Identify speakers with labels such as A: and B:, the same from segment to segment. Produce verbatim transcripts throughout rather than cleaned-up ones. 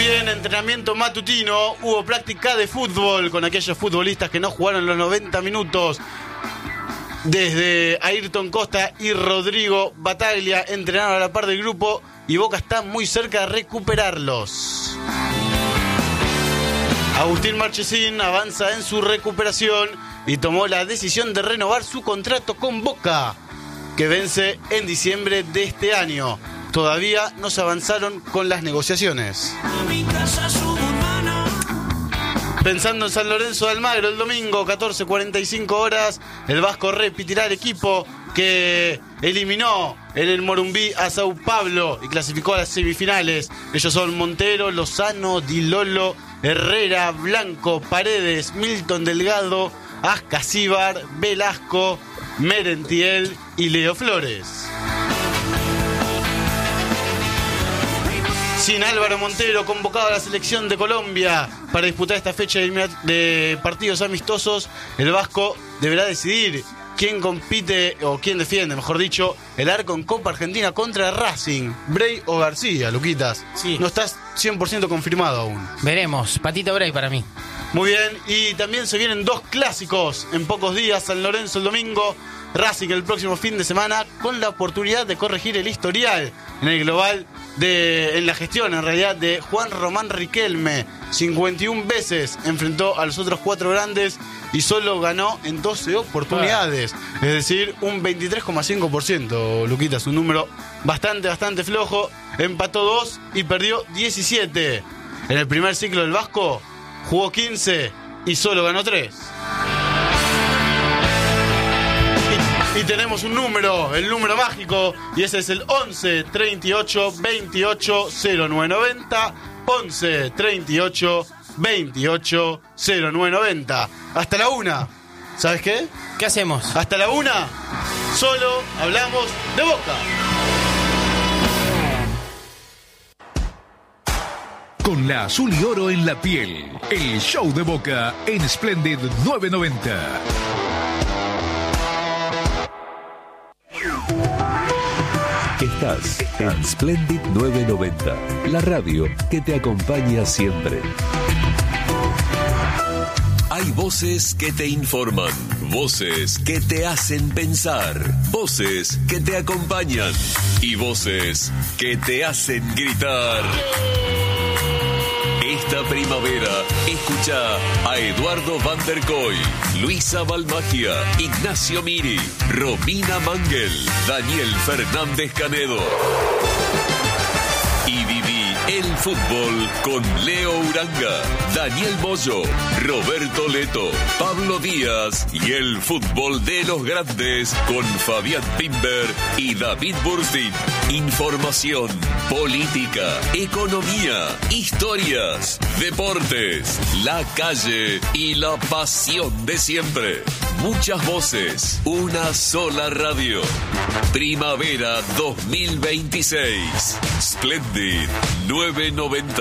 A: bien, entrenamiento matutino, hubo práctica de fútbol con aquellos futbolistas que no jugaron los noventa minutos. Desde Ayrton Costa y Rodrigo Bataglia entrenaron a la par del grupo y Boca está muy cerca de recuperarlos. Agustín Marchesín avanza en su recuperación y tomó la decisión de renovar su contrato con Boca, que vence en diciembre de este año. Todavía no se avanzaron con las negociaciones. Pensando en San Lorenzo de Almagro el domingo, catorce cuarenta y cinco horas, el Vasco repetirá el equipo que eliminó en el Morumbí a Sao Paulo y clasificó a las semifinales. Ellos son Montero, Lozano, Di Lolo, Herrera, Blanco, Paredes, Milton Delgado, Ascasíbar, Velasco, Merentiel y Leo Flores. Sin Álvaro Montero, convocado a la selección de Colombia para disputar esta fecha de partidos amistosos, el Vasco deberá decidir quién compite, o quién defiende, mejor dicho, el arco en Copa Argentina contra Racing, Bray o García, Luquitas.
B: Sí.
A: No estás cien por ciento confirmado aún.
B: Veremos, Patito Bray para mí.
A: Muy bien, y también se vienen dos clásicos en pocos días, San Lorenzo el domingo, Racing el próximo fin de semana, con la oportunidad de corregir el historial en el global, de, en la gestión en realidad, de Juan Román Riquelme. cincuenta y una veces enfrentó a los otros cuatro grandes y solo ganó en doce oportunidades. Es decir, un veintitrés coma cinco por ciento, Luquitas, un número bastante, bastante flojo. Empató dos y perdió diecisiete. En el primer ciclo del Vasco jugó quince y solo ganó tres. Y tenemos un número, el número mágico, y ese es el once treinta y ocho veintiocho cero nueve noventa. once treinta y ocho veintiocho cero nueve noventa. Hasta la una. ¿Sabes qué?
B: ¿Qué hacemos?
A: Hasta la una, solo hablamos de Boca.
C: Con la azul y oro en la piel, el show de Boca en Splendid nueve noventa.
D: Estás en Splendid nueve noventa, la radio que te acompaña siempre. Hay voces que te informan, voces que te hacen pensar, voces que te acompañan y voces que te hacen gritar. Esta primavera, escucha a Eduardo Van der Koy, Luisa Balmagia, Ignacio Miri, Romina Mangel, Daniel Fernández Canedo. Y viví el fútbol con Leo Uranga, Daniel Moyo, Roberto Leto, Pablo Díaz y el fútbol de los grandes con Fabián Pimber y David Burstein. Información, política, economía, historias, deportes, la calle y la pasión de siempre. Muchas voces, una sola radio. Primavera dos mil veintiséis. Splendid nueve noventa.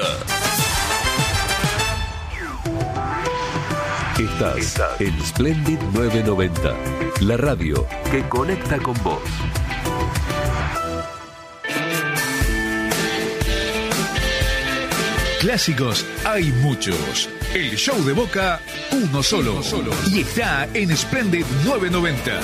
D: Estás en Splendid nueve noventa, la radio que conecta con vos.
C: Clásicos hay muchos. El show de Boca, uno solo. Uno solo. Y está en Splendid nueve noventa.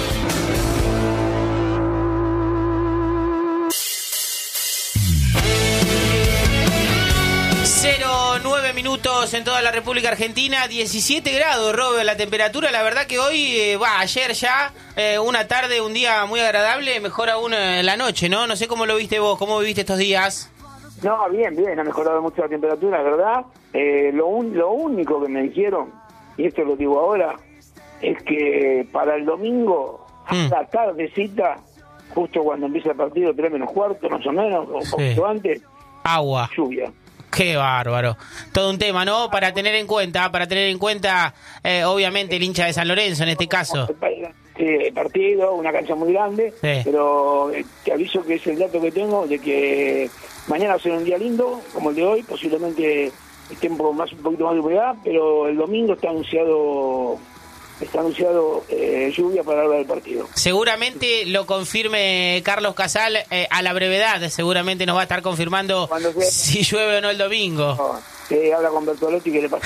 B: cero nueve minutos en toda la República Argentina, diecisiete grados, Robert, la temperatura. La verdad que hoy, eh, bah, ayer ya, eh, una tarde, un día muy agradable, mejor aún en la noche, ¿no? No sé cómo lo viste vos, cómo viviste estos días.
E: No, bien, bien, ha mejorado mucho la temperatura, ¿verdad? Eh, lo, un, lo único que me dijeron, y esto lo digo ahora, es que para el domingo, a
B: Mm.
E: la tardecita, justo cuando empieza el partido, tres menos cuarto, más o menos, o un
B: Sí.
E: poquito antes,
B: Agua.
E: lluvia.
B: Qué bárbaro. Todo un tema, ¿no? Para tener en cuenta, para tener en cuenta, eh, obviamente, el hincha de San Lorenzo en este caso.
E: Sí, el partido, una cancha muy grande,
B: Sí.
E: pero eh, te aviso que es el dato que tengo de que mañana va a ser un día lindo, como el de hoy, posiblemente esté un, poco más, un poquito más de humedad, pero el domingo está anunciado está anunciado eh, lluvia para la hora del partido.
B: Seguramente lo confirme Carlos Casal eh, a la brevedad, seguramente nos va a estar confirmando si llueve o no el domingo.
E: No, sí, habla con Bertolotti que le pasa.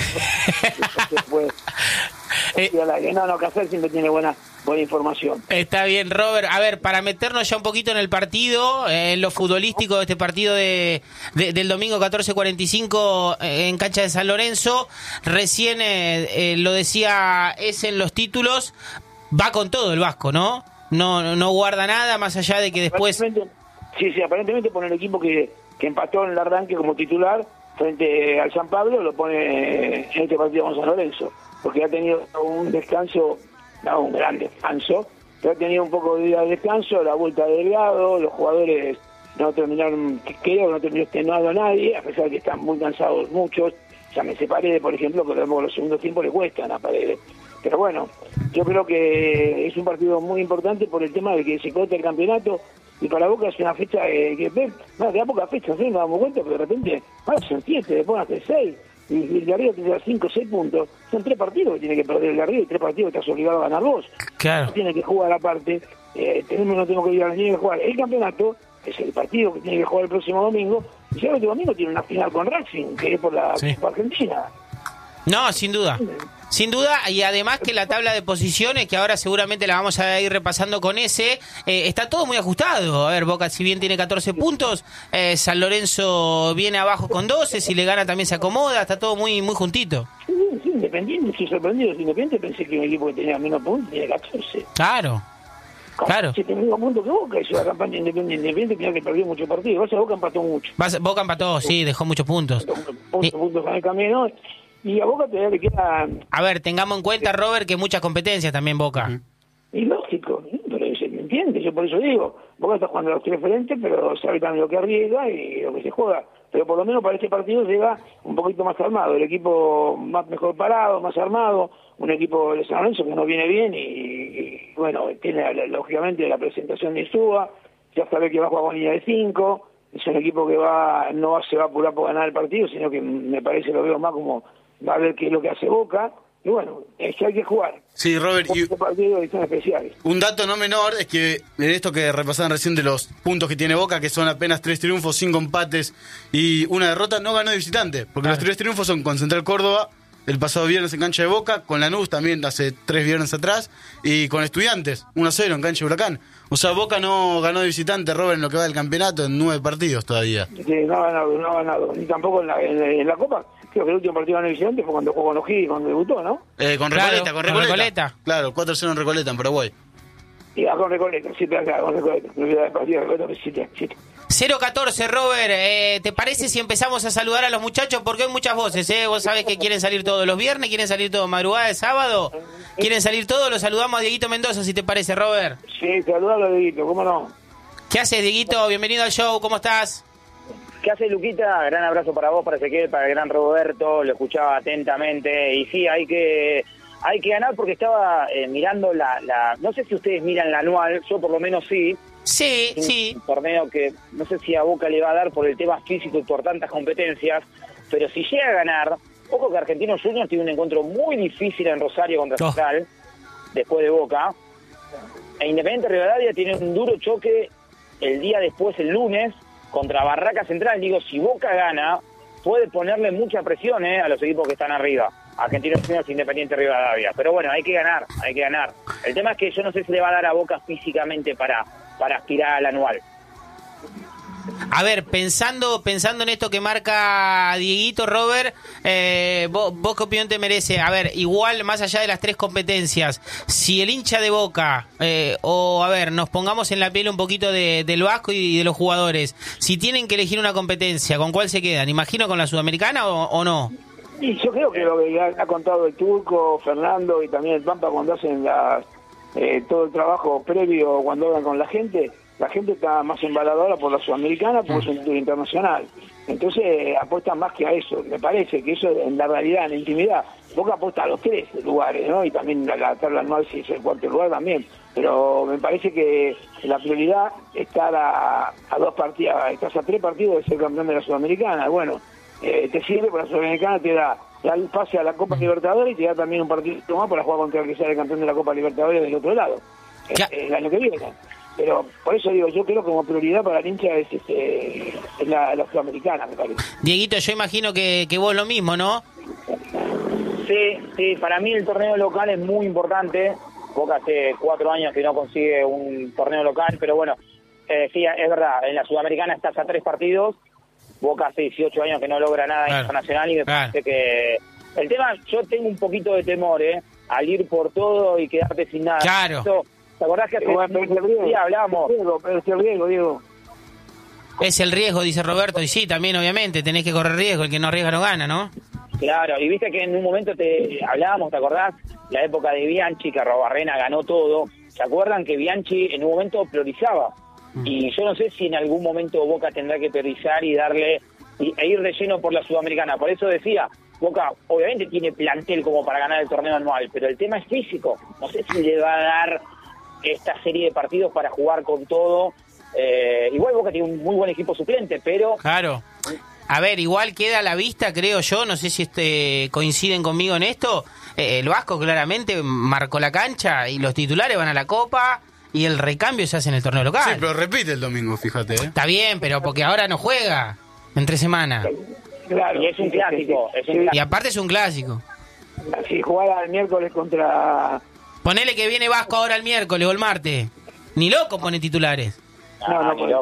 E: Pues,
B: eh,
E: no, no, Casal siempre tiene buena buena información.
B: Está bien, Robert. A ver, para meternos ya un poquito en el partido, eh, en lo futbolístico de este partido de, de del domingo catorce cuarenta y cinco eh, en cancha de San Lorenzo, recién eh, eh, lo decía ese en los títulos, va con todo el Vasco, ¿no? No no guarda nada, más allá de que después...
E: Sí, sí, aparentemente pone el equipo que, que empató en el arranque como titular frente al San Pablo, lo pone en este partido con San Lorenzo, porque ha tenido un descanso, no un gran descanso, pero ha tenido un poco de día de descanso, la vuelta de Delgado, los jugadores no terminaron, creo que no terminó extenuado a nadie, a pesar de que están muy cansados muchos. Ya me separé, por ejemplo, que los segundos tiempos le cuestan a Paredes. Pero bueno, yo creo que es un partido muy importante por el tema de que se corta el campeonato, y para Boca es una fecha eh, que ve, más de pocas fechas, ¿sí? Nos damos cuenta, pero de repente, bueno, son siete, después hace seis, y el de arriba tiene cinco, seis puntos. Son tres partidos que tiene que perder el de arriba y tres partidos que estás obligado a ganar vos.
B: Claro.
E: Tiene que jugar aparte, eh, tenemos, no tengo que ir a tiene que jugar el campeonato, es el partido que tiene que jugar el próximo domingo, y ya el otro domingo tiene una final con Racing, que es por la
B: sí.
E: Copa Argentina.
B: No, sin duda. Sin duda, y además que la tabla de posiciones, que ahora seguramente la vamos a ir repasando con ese, eh, está todo muy ajustado. A ver, Boca si bien tiene catorce puntos, eh, San Lorenzo viene abajo con doce, si le gana también se acomoda, está todo muy muy juntito.
E: Sí, sí, Independiente, estoy sorprendido. Independiente pensé que un equipo que tenía menos puntos tenía catorce.
B: Claro. Claro.
E: Si tenía menos puntos que Boca, hizo la campaña Independiente. Independiente tenía que perdió muchos partidos. Vas a Boca empató mucho.
B: Vas, Boca empató, sí, dejó muchos puntos.
E: Muchos puntos en el camino. Y a Boca todavía le queda...
B: A ver, tengamos en cuenta, Robert, que muchas competencias también Boca.
E: Y lógico, pero se me entiende, yo por eso digo, Boca está jugando a los tres frentes, pero sabe también lo que arriesga y lo que se juega. Pero por lo menos para este partido llega un poquito más armado, el equipo más mejor parado, más armado, un equipo de San Lorenzo que no viene bien y, y bueno, tiene lógicamente la presentación de Insúa, ya sabe que va a jugar con línea de cinco, es un equipo que va no va, se va a apurar por ganar el partido, sino que me parece, lo veo más como va a ver qué es lo que hace Boca, y bueno, es que hay que jugar.
A: Sí, Robert, y
E: este partido son especiales.
A: Un dato no menor es que en esto que repasaban recién de los puntos que tiene Boca, que son apenas tres triunfos, cinco empates y una derrota, no ganó de visitante, porque ah. los tres triunfos son con Central Córdoba el pasado viernes en cancha de Boca, con Lanús también hace tres viernes atrás, y con Estudiantes, uno a cero en cancha de Huracán. O sea, Boca no ganó de visitante, Robert, en lo que va del campeonato, en nueve partidos todavía.
E: Sí, no ha ganado, no ha ganado, ni tampoco en la, en, en la Copa. Creo que el último partido de visitante fue cuando jugó con O'Higgins, cuando debutó, ¿no?
A: Eh, con
B: claro,
A: Recoleta, con Recoleta.
B: Con Recoleta.
A: Claro, cuatro a cero en Recoleta, en Paraguay.
E: Y ah, con Recoleta, sí, claro, con Recoleta. Me olvidé del partido de Recoleta, sí, sí.
B: cero catorce, Robert, eh, ¿te parece si empezamos a saludar a los muchachos? Porque hay muchas voces, ¿eh? Vos sabés que quieren salir todos los viernes, quieren salir todos madrugada de sábado, quieren salir todos, los saludamos a Dieguito Mendoza, si te parece, Robert.
E: Sí, saludalo a Dieguito, ¿cómo no?
B: ¿Qué haces, Dieguito? Bienvenido al show, ¿cómo estás?
F: ¿Qué hace, Luquita? Gran abrazo para vos, para Ezequiel, para el gran Roberto, lo escuchaba atentamente, y sí, hay que hay que ganar porque estaba eh, mirando la, la... No sé si ustedes miran la anual, yo por lo menos sí.
B: Sí,
F: un,
B: sí.
F: Un torneo que no sé si a Boca le va a dar por el tema físico y por tantas competencias, pero si llega a ganar, ojo que Argentinos Juniors tiene un encuentro muy difícil en Rosario contra
B: oh.
F: Central, después de Boca, e Independiente Rivadavia tiene un duro choque el día después, el lunes, contra Barraca Central. Digo, si Boca gana, puede ponerle mucha presión eh, a los equipos que están arriba. Argentinos Juniors, Independiente Rivadavia. Pero bueno, hay que ganar, hay que ganar. El tema es que yo no sé si le va a dar a Boca físicamente para, para aspirar al anual.
B: A ver, pensando pensando en esto que marca Dieguito, Robert, eh, vos, vos qué opinión te merece. A ver, igual, más allá de las tres competencias, si el hincha de Boca, eh, o a ver, nos pongamos en la piel un poquito de, del Vasco y de los jugadores, si tienen que elegir una competencia, ¿con cuál se quedan? ¿Imagino con la Sudamericana o, o no?
E: Y yo creo que lo que ha, ha contado el Turco, Fernando y también el Pampa cuando hacen las, eh, todo el trabajo previo, cuando hablan con la gente, la gente está más embaladora por la Sudamericana porque es un título internacional. Entonces eh, apuestan más que a eso. Me parece que eso en la realidad, en la intimidad, Boca apuesta a los tres lugares, ¿no? Y también la, la tabla anual si es el cuarto lugar también. Pero me parece que la prioridad está a, a dos partidos, estás a tres partidos de ser campeón de la Sudamericana. Bueno, eh, te sirve, porque la Sudamericana te da da el pase a la Copa Libertadores y te da también un partido más para jugar contra el que sea el campeón de la Copa Libertadores del otro lado, el, el año que viene. Pero por eso digo, yo creo que como prioridad para el hincha es, este, es la, la Sudamericana, me parece.
B: Dieguito, yo imagino que, que vos lo mismo, ¿no?
F: Sí, sí, para mí el torneo local es muy importante. Boca hace cuatro años que no consigue un torneo local, pero bueno, eh, sí, es verdad, en la Sudamericana estás a tres partidos. Boca hace dieciocho años que no logra nada claro. internacional y me claro. parece que... El tema, yo tengo un poquito de temor, ¿eh? Al ir por todo y quedarte sin nada.
B: Claro.
F: Esto, ¿te acordás que hace un día hablamos?
E: Pero es el riesgo, Diego.
B: Es el riesgo, dice Roberto, y sí, también obviamente, tenés que correr riesgo, el que no arriesga no gana, ¿no?
F: Claro, y viste que en un momento te hablábamos, ¿te acordás? La época de Bianchi, que Arrobarrena ganó todo. ¿Se acuerdan que Bianchi en un momento priorizaba? Y yo no sé si en algún momento Boca tendrá que priorizar y darle y, e ir de lleno por la Sudamericana. Por eso decía, Boca obviamente tiene plantel como para ganar el torneo anual, pero el tema es físico. No sé si le va a dar esta serie de partidos para jugar con todo. Eh, igual Boca tiene un muy buen equipo suplente, pero...
B: Claro. A ver, igual queda a la vista, creo yo, no sé si este coinciden conmigo en esto, eh, el Vasco claramente marcó la cancha y los titulares van a la Copa y el recambio se hace en el torneo local.
A: Sí, pero repite el domingo, fíjate. ¿eh?
B: Está bien, pero porque ahora no juega entre semana.
F: Claro, y es un clásico. Es un clásico.
B: Y aparte es un clásico.
E: Si jugara el miércoles contra...
B: Ponele que viene Vasco ahora el miércoles o el martes. Ni loco pone titulares.
E: No, no, no,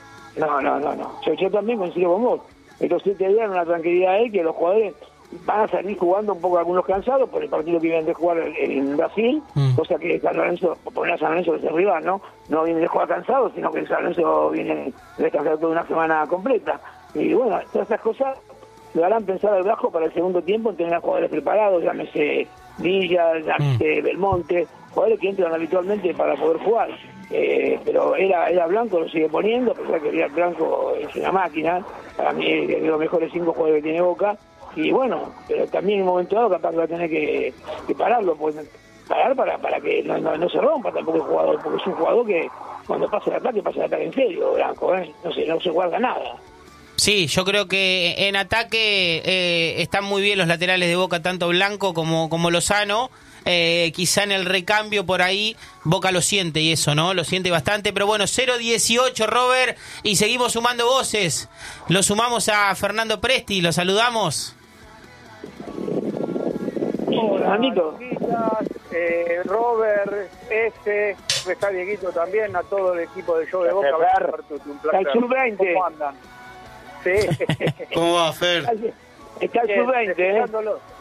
E: no, no, no, no. Yo, yo también coincido con vos. Estos siete días una tranquilidad ahí que los jugadores van a salir jugando un poco algunos cansados por el partido que vienen de jugar en, en Brasil, mm. cosa que San Lorenzo, poner a San Lorenzo que es el rival, ¿no? No viene de jugar cansado, sino que San Lorenzo viene de descansar toda una semana completa. Y bueno, todas esas cosas le harán pensar al Vasco para el segundo tiempo en tener a jugadores preparados, llámese Villa, llámese mm. Belmonte, jugadores que entran habitualmente para poder jugar. Eh, pero era era Blanco, lo sigue poniendo, pensar que Blanco es una máquina, para mí es de los mejores cinco jugadores que tiene Boca, y bueno, pero también en un momento dado capaz que va a tener que, que pararlo, pues, parar para para que no, no, no se rompa tampoco el jugador, porque es un jugador que cuando pasa el ataque, pasa el ataque en serio, Blanco, ¿eh? no se, no se guarda nada.
B: Sí, yo creo que en ataque eh, están muy bien los laterales de Boca, tanto Blanco como, como Lozano. Eh, quizá en el recambio por ahí Boca lo siente y eso, ¿no? Lo siente bastante, pero bueno, cero dieciocho, Robert, y seguimos sumando voces. Lo sumamos a Fernando Presti, lo saludamos.
E: Hola, Anito.
G: Eh, Robert, este, está Dieguito también, a todo el equipo del show de Boca.
E: Un placer. Está el sub veinte.
G: ¿Cómo andan? Sí.
A: ¿Cómo va, Fer?
E: Está el sub veinte, ¿eh?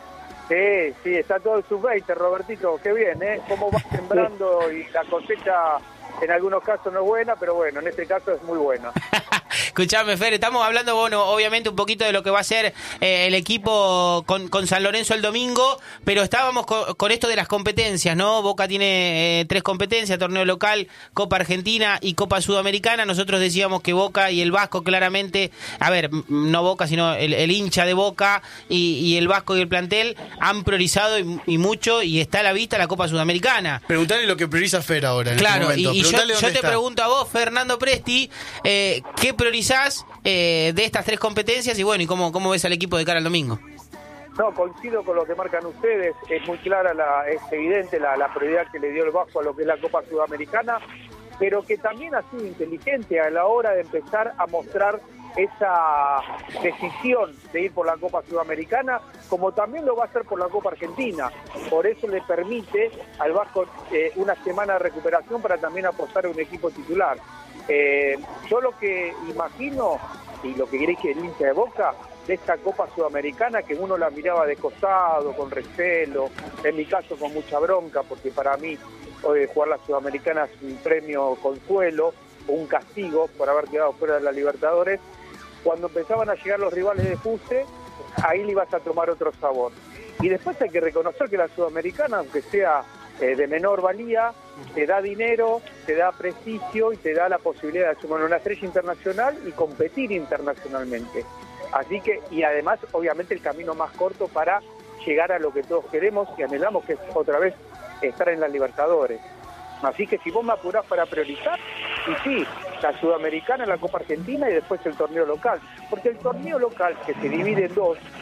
G: Sí, sí, está todo el sub veinte, Robertito, qué bien, ¿eh? Cómo va sembrando y la cosecha en algunos casos no es buena, pero bueno, en este caso es muy buena.
B: Escuchame, Fer, estamos hablando, bueno, obviamente un poquito de lo que va a ser eh, el equipo con, con San Lorenzo el domingo, pero estábamos con, con esto de las competencias, ¿no? Boca tiene eh, tres competencias, torneo local, Copa Argentina y Copa Sudamericana. Nosotros decíamos que Boca y el Vasco claramente, a ver, no Boca, sino el, el hincha de Boca y, y el Vasco y el plantel han priorizado y, y mucho, y está a la vista la Copa Sudamericana.
A: Preguntale lo que prioriza Fer ahora, en
B: claro,
A: este momento.
B: Y, y yo, yo te
A: está.
B: pregunto a vos, Fernando Presti, eh, ¿qué priorizás eh, de estas tres competencias y bueno, y cómo, cómo ves al equipo de cara al domingo?
G: No, coincido con lo que marcan ustedes, es muy clara, la, es evidente la, la prioridad que le dio el Vasco a lo que es la Copa Sudamericana, pero que también ha sido inteligente a la hora de empezar a mostrar esa decisión de ir por la Copa Sudamericana, como también lo va a hacer por la Copa Argentina. Por eso le permite al Vasco eh, una semana de recuperación para también apostar a un equipo titular. Eh, yo lo que imagino, y lo que queréis que el hincha de Boca, de esta Copa Sudamericana, que uno la miraba de costado, con recelo, en mi caso con mucha bronca, porque para mí hoy jugar la Sudamericana es un premio consuelo, o un castigo por haber quedado fuera de la Libertadores. Cuando empezaban a llegar los rivales de Fuse, ahí le ibas a tomar otro sabor. Y después hay que reconocer que la Sudamericana, aunque sea eh, de menor valía, te da dinero, te da prestigio y te da la posibilidad de sumar una estrella internacional y competir internacionalmente. Así que, y además, obviamente, el camino más corto para llegar a lo que todos queremos y anhelamos, que es otra vez estar en la Libertadores. Así que si vos me apurás para priorizar, y sí, la Sudamericana, la Copa Argentina y después el torneo local. Porque el torneo local, que se divide en dos,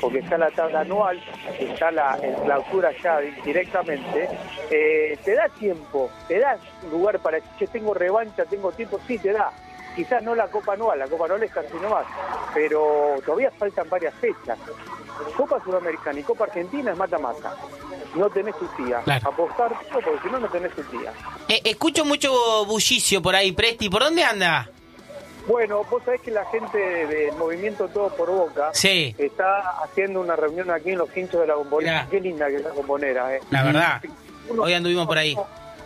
G: porque está la tabla anual, está la en clausura ya directamente, eh, te da tiempo, te da lugar para decir, che, tengo revancha, tengo tiempo, sí te da. Quizás no la Copa Anual, la Copa Anual es casi nomás, pero todavía faltan varias fechas. Copa Sudamericana y Copa Argentina es mata-mata. No tenés tu tía.
B: Claro.
G: Apostar, no, porque si no, no tenés tu tía.
B: Eh, escucho mucho bullicio por ahí, Presti. ¿Por dónde anda?
G: Bueno, vos sabés que la gente del Movimiento Todo por Boca
B: Sí.
G: está haciendo una reunión aquí en los quinchos de la Bombonera.
B: Mirá.
G: Qué linda que es la Bombonera, ¿eh?
B: La verdad.
G: Uno-
B: Hoy anduvimos por ahí.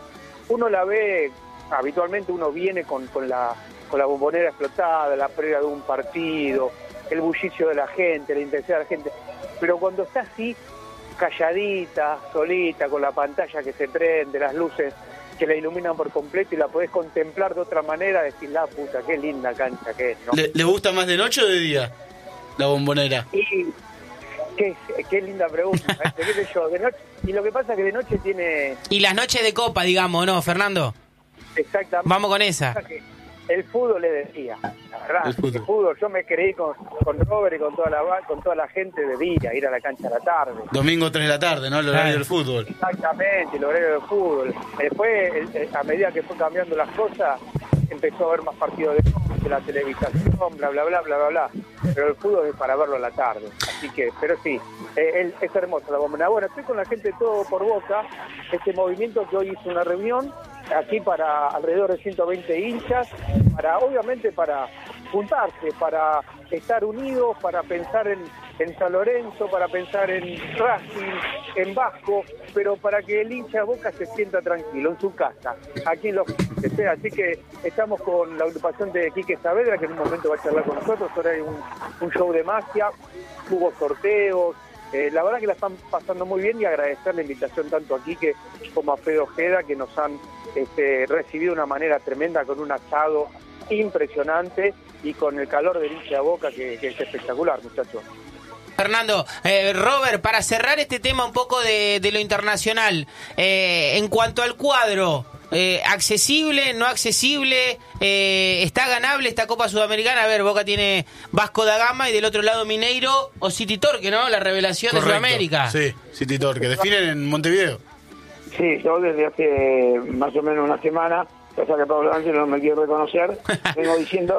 G: Uno la ve, habitualmente uno viene con, con la con la Bombonera explotada, la previa de un partido, el bullicio de la gente, la intensidad de la gente. Pero cuando está así, calladita, solita, con la pantalla que se prende, las luces que la iluminan por completo y la podés contemplar de otra manera, decir, la puta, qué linda cancha que es, ¿no?
A: ¿Le, le gusta más de noche o de día la Bombonera?
G: Y qué, qué linda pregunta, ¿eh? ¿Qué sé yo? De noche, y lo que pasa es que de noche tiene
B: Y las noches de copa, digamos, ¿no, Fernando?
G: exactamente...
B: Vamos con esa.
G: El fútbol es de día, la verdad.
A: El fútbol.
G: El fútbol, yo me creí con, con Robert y con toda la con toda la gente de día, ir a la cancha a la tarde.
A: Domingo tres de la tarde, ¿no? El horario
B: Claro.
A: del fútbol.
G: Exactamente, el horario del fútbol. Después, el- el- a medida que fue cambiando las cosas, empezó a haber más partidos de noche, la televisación, bla, bla, bla, bla, bla, bla. Pero el fútbol es para verlo a la tarde. Así que, pero sí, eh, el- es hermoso la Bombonera. Bueno, estoy con la gente de Todo por Boca, este movimiento que hoy hizo una reunión aquí para alrededor de ciento veinte hinchas, para obviamente para juntarse, para estar unidos, para pensar en, en San Lorenzo, para pensar en Racing, en Vasco, pero para que el hincha de Boca se sienta tranquilo en su casa, aquí en los quince. Así que estamos con la agrupación de Quique Saavedra, que en un momento va a charlar con nosotros. Ahora hay un, un show de magia, hubo sorteos. Eh, la verdad que la están pasando muy bien y agradecer la invitación tanto a Quique como a Fede Ojeda, que nos han este, recibido de una manera tremenda con un asado impresionante y con el calor del hincha de Boca que, que es espectacular, muchachos.
B: Fernando, eh, Robert, para cerrar este tema un poco de, de lo internacional, eh, en cuanto al cuadro, eh, accesible, no accesible, eh, está ganable esta Copa Sudamericana. A ver, Boca tiene Vasco da Gama y del otro lado Mineiro o City Torque, ¿no? La revelación
A: Correcto.
B: de Sudamérica.
A: Sí, City Torque. Definen en Montevideo.
E: Sí, yo desde hace más o menos una semana, pasa que Pablo Ángel no me quiere reconocer, vengo diciendo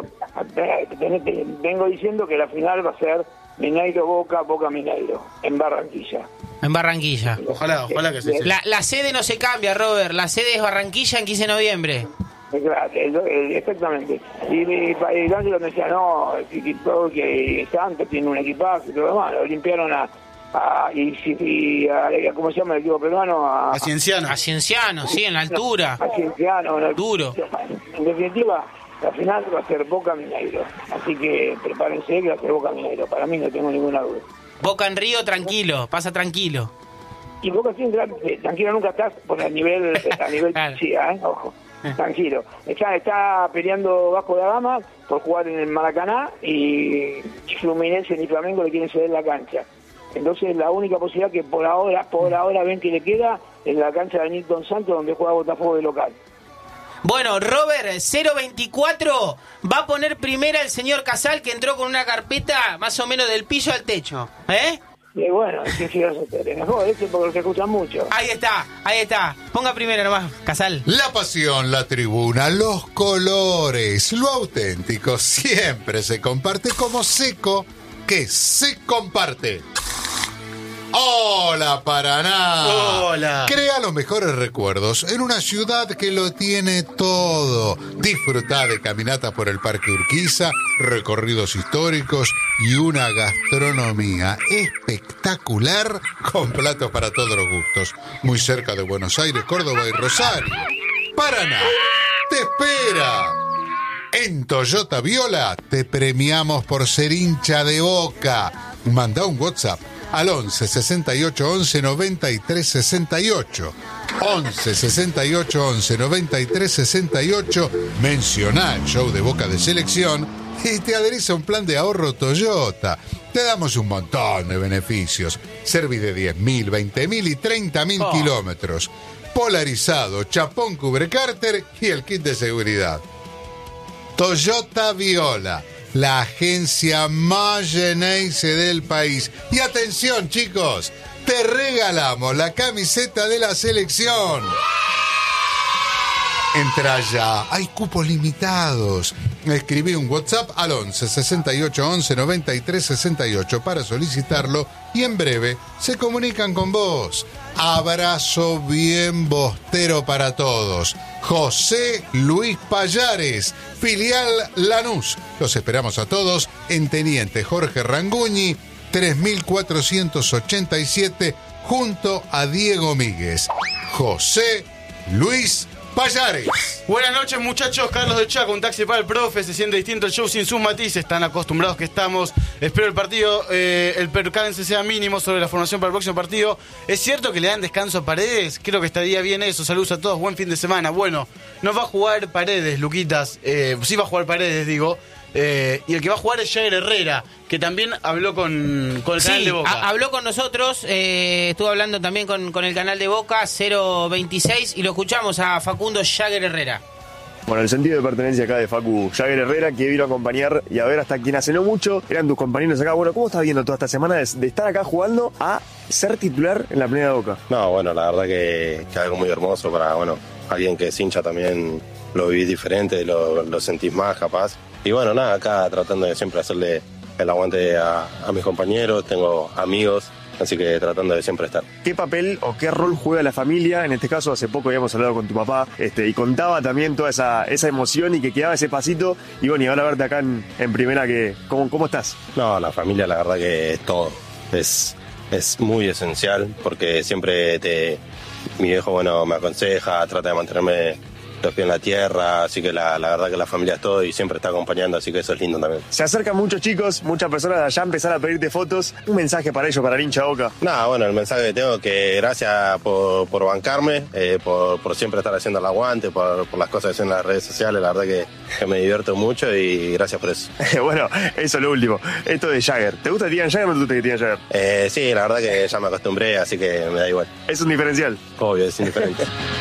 E: vengo diciendo que la final va a ser Mineiro Boca, Boca Mineiro, en Barranquilla.
B: En Barranquilla.
A: Ojalá, ojalá que se
B: La, la sede no se cambia, Robert. La sede es Barranquilla en quince de noviembre.
E: Claro, el- el- exactamente. Y, y, y Ángelo me decía, no, que, que Santos tiene un equipaje y todo lo demás, lo limpiaron a, a y, y a, a- ¿cómo se llama el equipo peruano? A,
A: A Cienciano.
B: A Cienciano, sí, en la altura.
E: a Cienciano, ¿no?
B: Duro.
E: En definitiva, la final va a ser Boca Mineiro. Así que prepárense que va a ser Boca Mineiro. Para mí no tengo ninguna duda.
B: Boca en Río, tranquilo, pasa tranquilo.
E: Y Boca siempre, eh, tranquilo nunca estás por el nivel, a nivel
B: Claro.
E: sí, ¿eh? Ojo. Tranquilo. Está, está peleando Vasco da Gama por jugar en el Maracaná y Fluminense ni Flamengo le quieren ceder la cancha. Entonces la única posibilidad que por ahora, por ahora ven que le queda es la cancha de Nilton Santos donde juega Botafogo de local.
B: Bueno, Robert, cero veinticuatro va a poner primera el señor Casal, que entró con una carpeta más o menos del piso al techo. ¿Eh?
E: Y bueno, es que si no se te mejor, ese porque se escuchan mucho.
B: Ahí está, ahí está. Ponga primera nomás, Casal.
H: La pasión, la tribuna, los colores, lo auténtico siempre se comparte como Seco, que se comparte. ¡Hola, Paraná!
A: Hola.
H: Crea los mejores recuerdos en una ciudad que lo tiene todo. Disfruta de caminatas por el Parque Urquiza, recorridos históricos y una gastronomía espectacular con platos para todos los gustos. Muy cerca de Buenos Aires, Córdoba y Rosario. Paraná te espera. En Toyota Viola te premiamos por ser hincha de Boca. Manda un WhatsApp al once sesenta y ocho once noventa y tres sesenta y ocho. once sesenta y ocho once noventa y tres sesenta y ocho. Menciona el show de Boca de Selección y te adherís a un plan de ahorro Toyota. Te damos un montón de beneficios. Servi de diez mil, veinte mil y treinta mil
B: Oh.
H: kilómetros. Polarizado, chapón cubre cárter y el kit de seguridad. Toyota Viola, la agencia Mayonnaise del país. Y atención, chicos, te regalamos la camiseta de la selección. Entra ya, hay cupos limitados. Escribí un WhatsApp al once, sesenta y ocho, once, noventa y tres, sesenta y ocho para solicitarlo y en breve se comunican con vos. Abrazo bien bostero para todos. José Luis Payares, filial Lanús. Los esperamos a todos en Teniente Jorge Ranguñi, tres mil cuatrocientos ochenta y siete, junto a Diego Míguez. José Luis Payares.
A: Buenas noches, muchachos. Carlos de Chaco, un taxi para el profe. Se siente distinto el show sin sus matices. Están acostumbrados que estamos. Espero el partido, eh, el percance sea mínimo sobre la formación para el próximo partido. ¿Es cierto que le dan descanso a Paredes? Creo que estaría bien eso. Saludos a todos. Buen fin de semana. Bueno, no va a jugar Paredes, Luquitas. Eh, sí va a jugar Paredes, digo. Eh, y el que va a jugar es Jagger Herrera, que también habló con, con el
B: sí,
A: canal de Boca.
B: Ha, habló con nosotros, eh, estuvo hablando también con, con el canal de Boca, cero veintiséis, y lo escuchamos a Facundo Jagger Herrera.
I: Bueno, el sentido de pertenencia acá de Facu Jagger Herrera, que vino a acompañar y a ver hasta quien hace no mucho eran tus compañeros acá. Bueno, ¿cómo estás viendo toda esta semana de, de estar acá jugando a ser titular en la primera de Boca?
J: No, bueno, la verdad que, que algo muy hermoso para, bueno, alguien que es hincha también lo vivís diferente, lo, lo sentís más capaz. Y bueno, nada, acá tratando de siempre hacerle el aguante a, a mis compañeros, tengo amigos, así que tratando de siempre estar.
I: ¿Qué papel o qué rol juega la familia? En este caso, hace poco habíamos hablado con tu papá este, y contaba también toda esa, esa emoción y que quedaba ese pasito. Y bueno, y ahora verte acá en, en primera, que, ¿cómo, ¿cómo estás?
J: No, la familia la verdad que es todo, es, es muy esencial porque siempre te, mi viejo bueno, me aconseja, trata de mantenerme los pies en la tierra, así que la, la verdad que la familia es todo y siempre está acompañando, así que eso es lindo también.
I: Se acercan muchos chicos, muchas personas de allá a empezar a pedirte fotos. Un mensaje para ellos, para el hincha Boca.
J: Nada, bueno, el mensaje que tengo es que gracias por, por bancarme, eh, por, por siempre estar haciendo el aguante, por, por las cosas que hacen en las redes sociales, la verdad que, que me divierto mucho y gracias por eso.
I: Bueno, eso es lo último. Esto de Jagger. ¿Te gusta que te digan Jagger o no te gusta que te digan Jagger?
J: Eh, sí, la verdad que ya me acostumbré, así que me da igual.
I: ¿Es un diferencial?
J: Obvio, es indiferente.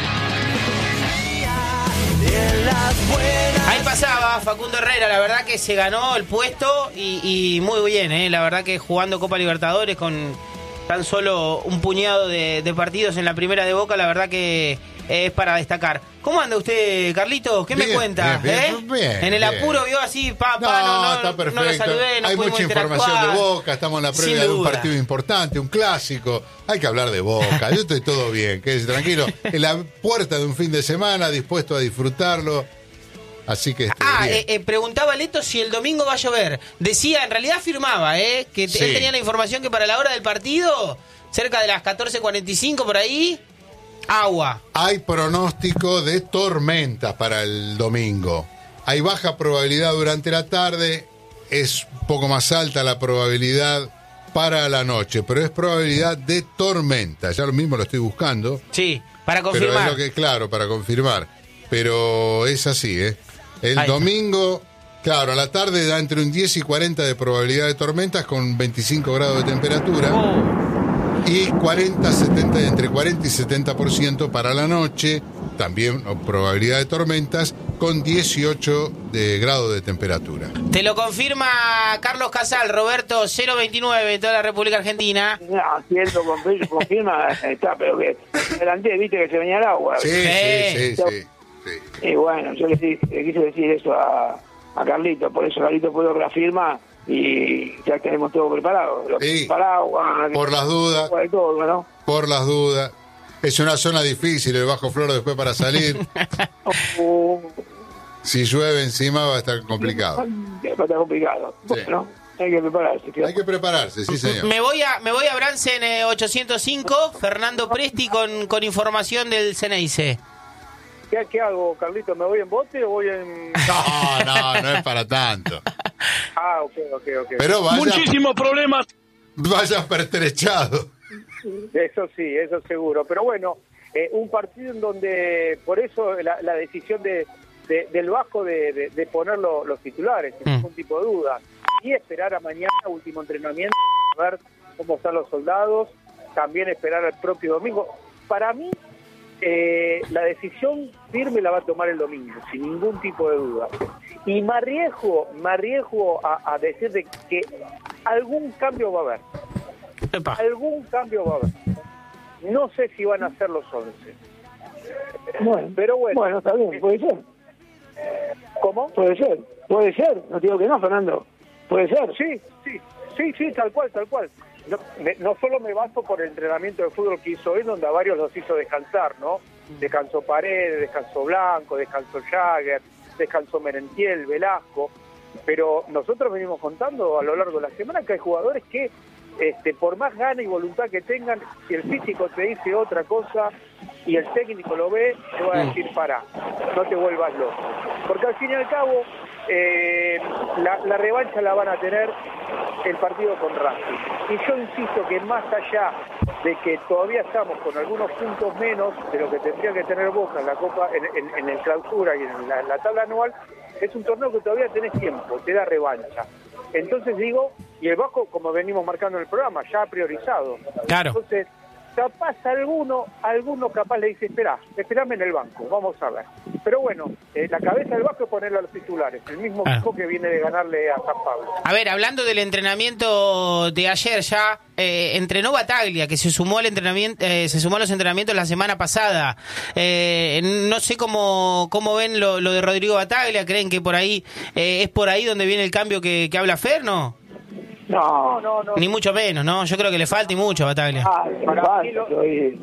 B: Ahí pasaba Facundo Herrera, la verdad que se ganó el puesto y, y muy bien, ¿eh? La verdad que jugando Copa Libertadores con tan solo un puñado de, de partidos en la primera de Boca, la verdad que es para destacar. ¿Cómo anda usted, Carlitos? ¿Qué
H: bien,
B: me cuenta?
H: Bien,
B: ¿Eh?
H: bien, bien,
B: en el
H: bien.
B: apuro vio así, pa, pa,
H: no,
B: no, no,
H: está perfecto.
B: no lo saludé, no
H: hay
B: pudimos
H: mucha información de
B: interactuar.
H: Boca, estamos en la previa de un partido importante, un clásico. Hay que hablar de Boca. Yo estoy todo bien, quédese tranquilo. En la puerta de un fin de semana, dispuesto a disfrutarlo. Así que...
B: Ah, eh, eh, preguntaba Leto si el domingo va a llover. Decía, en realidad afirmaba, ¿eh? Que
H: sí.
B: Él tenía la información que para la hora del partido, cerca de las catorce cuarenta y cinco por ahí, agua.
H: Hay pronóstico de tormentas para el domingo. Hay baja probabilidad durante la tarde, es un poco más alta la probabilidad para la noche, pero es probabilidad de tormenta. Ya lo mismo lo estoy buscando.
B: Sí, para confirmar.
H: Pero es lo que, claro, para confirmar. Pero es así, ¿eh? El
B: Ahí
H: domingo, claro, a la tarde da entre un diez y cuarenta de probabilidad de tormentas con veinticinco grados de temperatura.
B: Oh.
H: Y cuarenta, setenta, entre cuarenta y setenta por ciento para la noche, también probabilidad de tormentas con dieciocho de grados de temperatura.
B: Te lo confirma Carlos Casal, Roberto, cero veintinueve en toda la República Argentina.
E: No, cierto, confirma, está, pero que delante viste que se venía el agua.
H: Sí, sí, sí, sí, sí.
E: Y bueno, yo le, le quise decir eso a, a Carlito, por eso Carlito pudo la firma y ya tenemos todo preparado.
H: Sí.
E: Paraguas,
H: Por las dudas.
E: Todo, ¿no?
H: Por las dudas. Es una zona difícil el Bajo Floro después para salir. Si llueve encima va a estar complicado.
E: Va a estar complicado.
H: Sí.
E: Bueno, hay que prepararse. Claro.
H: Hay que prepararse, sí señor.
B: Me voy a me voy a Bransen eh, ochocientos cinco, Fernando Presti con, con información del Ceneice.
G: ¿Qué, ¿Qué hago, Carlito? ¿Me voy en bote o voy en...?
H: No, no, no es para tanto.
G: Ah, ok, ok, ok.
H: Pero vaya,
K: muchísimos problemas.
H: Vaya pertrechado.
G: Eso sí, eso seguro. Pero bueno, eh, un partido en donde, por eso la, la decisión de, de, del Vasco de, de, de poner lo, los titulares, sin
B: Mm.
G: ningún tipo de duda. Y esperar a mañana, último entrenamiento, a ver cómo están los soldados. También esperar al propio domingo. Para mí, eh, la decisión firme la va a tomar el domingo, sin ningún tipo de duda. Y me arriesgo, me arriesgo a, a decir de que algún cambio va a haber.
B: Epa.
G: Algún cambio va a haber. No sé si van a ser los once.
E: Bueno,
G: pero bueno.
E: Bueno, está bien, puede ser.
G: ¿Cómo?
E: Puede ser, puede ser. No te digo que no, Fernando. Puede ser.
G: Sí, sí, sí, sí, tal cual, tal cual. No, me, no solo me baso por el entrenamiento de fútbol que hizo hoy, donde a varios los hizo descansar, ¿no? Descansó Paredes, descansó Blanco, descansó Jagger, descansó Merentiel, Velasco, pero nosotros venimos contando a lo largo de la semana que hay jugadores que, este, por más gana y voluntad que tengan, si el físico te dice otra cosa y el técnico lo ve, te va a decir, pará, no te vuelvas loco. Porque al fin y al cabo, eh, la, la revancha la van a tener el partido con Racing. Y yo insisto que más allá de que todavía estamos con algunos puntos menos de lo que tendría que tener Boca en la Copa, en, en, en el clausura y en la, en la tabla anual, es un torneo que todavía tenés tiempo, te da revancha. Entonces digo, y el Vasco, como venimos marcando en el programa, ya ha priorizado.
B: Claro.
G: Entonces, capaz alguno, alguno capaz le dice, espera, esperame en el banco, vamos a ver. Pero bueno, eh, la cabeza del Vasco es ponerle a los titulares, el mismo
B: Ah.
G: equipo que viene de ganarle a San Pablo.
B: A ver, hablando del entrenamiento de ayer ya, eh, entrenó Bataglia, que se sumó al entrenamiento, eh, se sumó a los entrenamientos la semana pasada. Eh, no sé cómo, cómo ven lo, lo de Rodrigo Bataglia, ¿creen que por ahí eh, es por ahí donde viene el cambio que, que habla Fer, no?
E: No,
G: no, no.
B: Ni mucho menos, ¿no? Yo creo que le falta y mucho a Bataglia.
E: Ah,
G: Para mí lo-
E: hoy.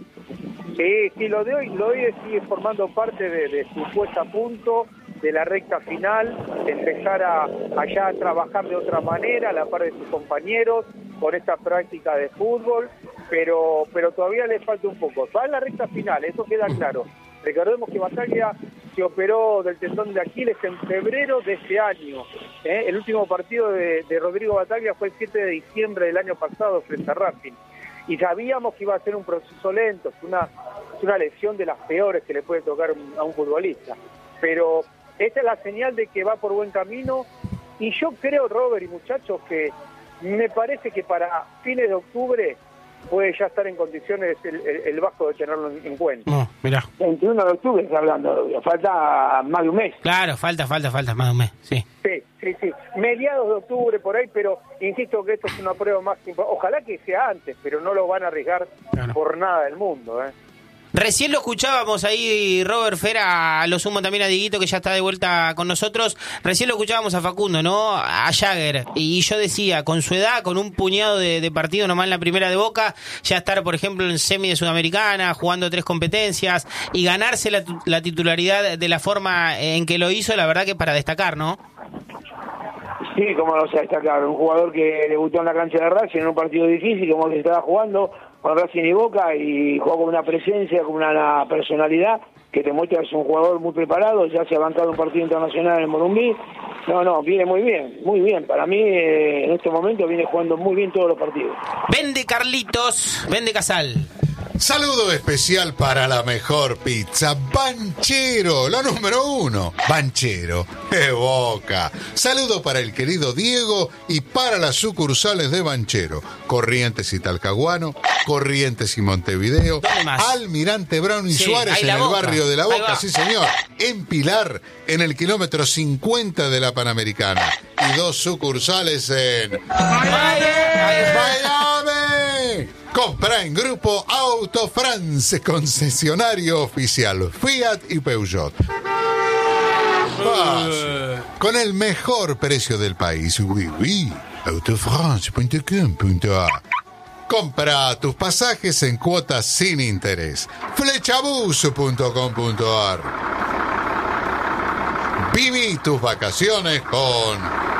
G: Sí, sí, lo de hoy, lo de hoy sigue formando parte de, de su puesta a punto, de la recta final, de empezar a allá a trabajar de otra manera a la par de sus compañeros con esta práctica de fútbol, pero pero todavía le falta un poco. Va en la recta final, eso queda claro. Recordemos que Bataglia se operó del tendón de Aquiles en febrero de ese año. ¿eh? El último partido de, de Rodrigo Bataglia fue el siete de diciembre del año pasado frente a Racing. Y sabíamos que iba a ser un proceso lento, es una, es una lesión de las peores que le puede tocar a un futbolista. Pero esta es la señal de que va por buen camino, y yo creo, Robert y muchachos, que me parece que para fines de octubre puede ya estar en condiciones el, el, el Vasco de tenerlo en, en cuenta.
B: No, mirá.
E: veintiuno de octubre está hablando, falta más de un mes.
B: Claro, falta, falta, falta, más de un mes, sí.
G: Sí, sí, sí. Mediados de octubre por ahí, pero insisto que esto es una prueba más importante. Ojalá que sea antes, pero no lo van a arriesgar
B: Claro.
G: por nada del mundo, ¿eh?
B: Recién lo escuchábamos ahí, Robert Fera, lo sumo también a Dieguito, que ya está de vuelta con nosotros. Recién lo escuchábamos a Facundo, ¿no? A Jagger. Y yo decía, con su edad, con un puñado de, de partidos nomás en la primera de Boca, ya estar, por ejemplo, en semi de Sudamericana, jugando tres competencias y ganarse la, la titularidad de la forma en que lo hizo, la verdad que para destacar, ¿no?
E: Sí, como no se destacar, un jugador que debutó en la cancha de Racing en un partido difícil, como que estaba jugando con Racing y Boca, y jugó con una presencia, con una personalidad que te muestra que es un jugador muy preparado, ya se ha bancado un partido internacional en Morumbí. No, no, viene muy bien, muy bien. Para mí, eh, en este momento viene jugando muy bien todos los partidos.
B: Vende Carlitos, vende Casal.
H: Saludo especial para la mejor pizza, Banchero, la número uno. Banchero, de Boca. Saludo para el querido Diego y para las sucursales de Banchero. Corrientes y Talcahuano, Corrientes y Montevideo,
B: ¿Dónde más?
H: Almirante Brown y
B: Sí,
H: Suárez
B: ahí
H: en
B: la
H: el
B: Boca.
H: barrio de La
B: Ahí
H: Boca,
B: va.
H: sí señor. En Pilar, en el kilómetro cincuenta de la Panamericana. Y dos sucursales en Miami. Compra en Grupo Auto France, concesionario oficial Fiat y Peugeot. Vas, con el mejor precio del país. Oui, oui. autofrance punto com punto a. Compra tus pasajes en cuotas sin interés. flechabus punto com punto a r. Viví tus vacaciones con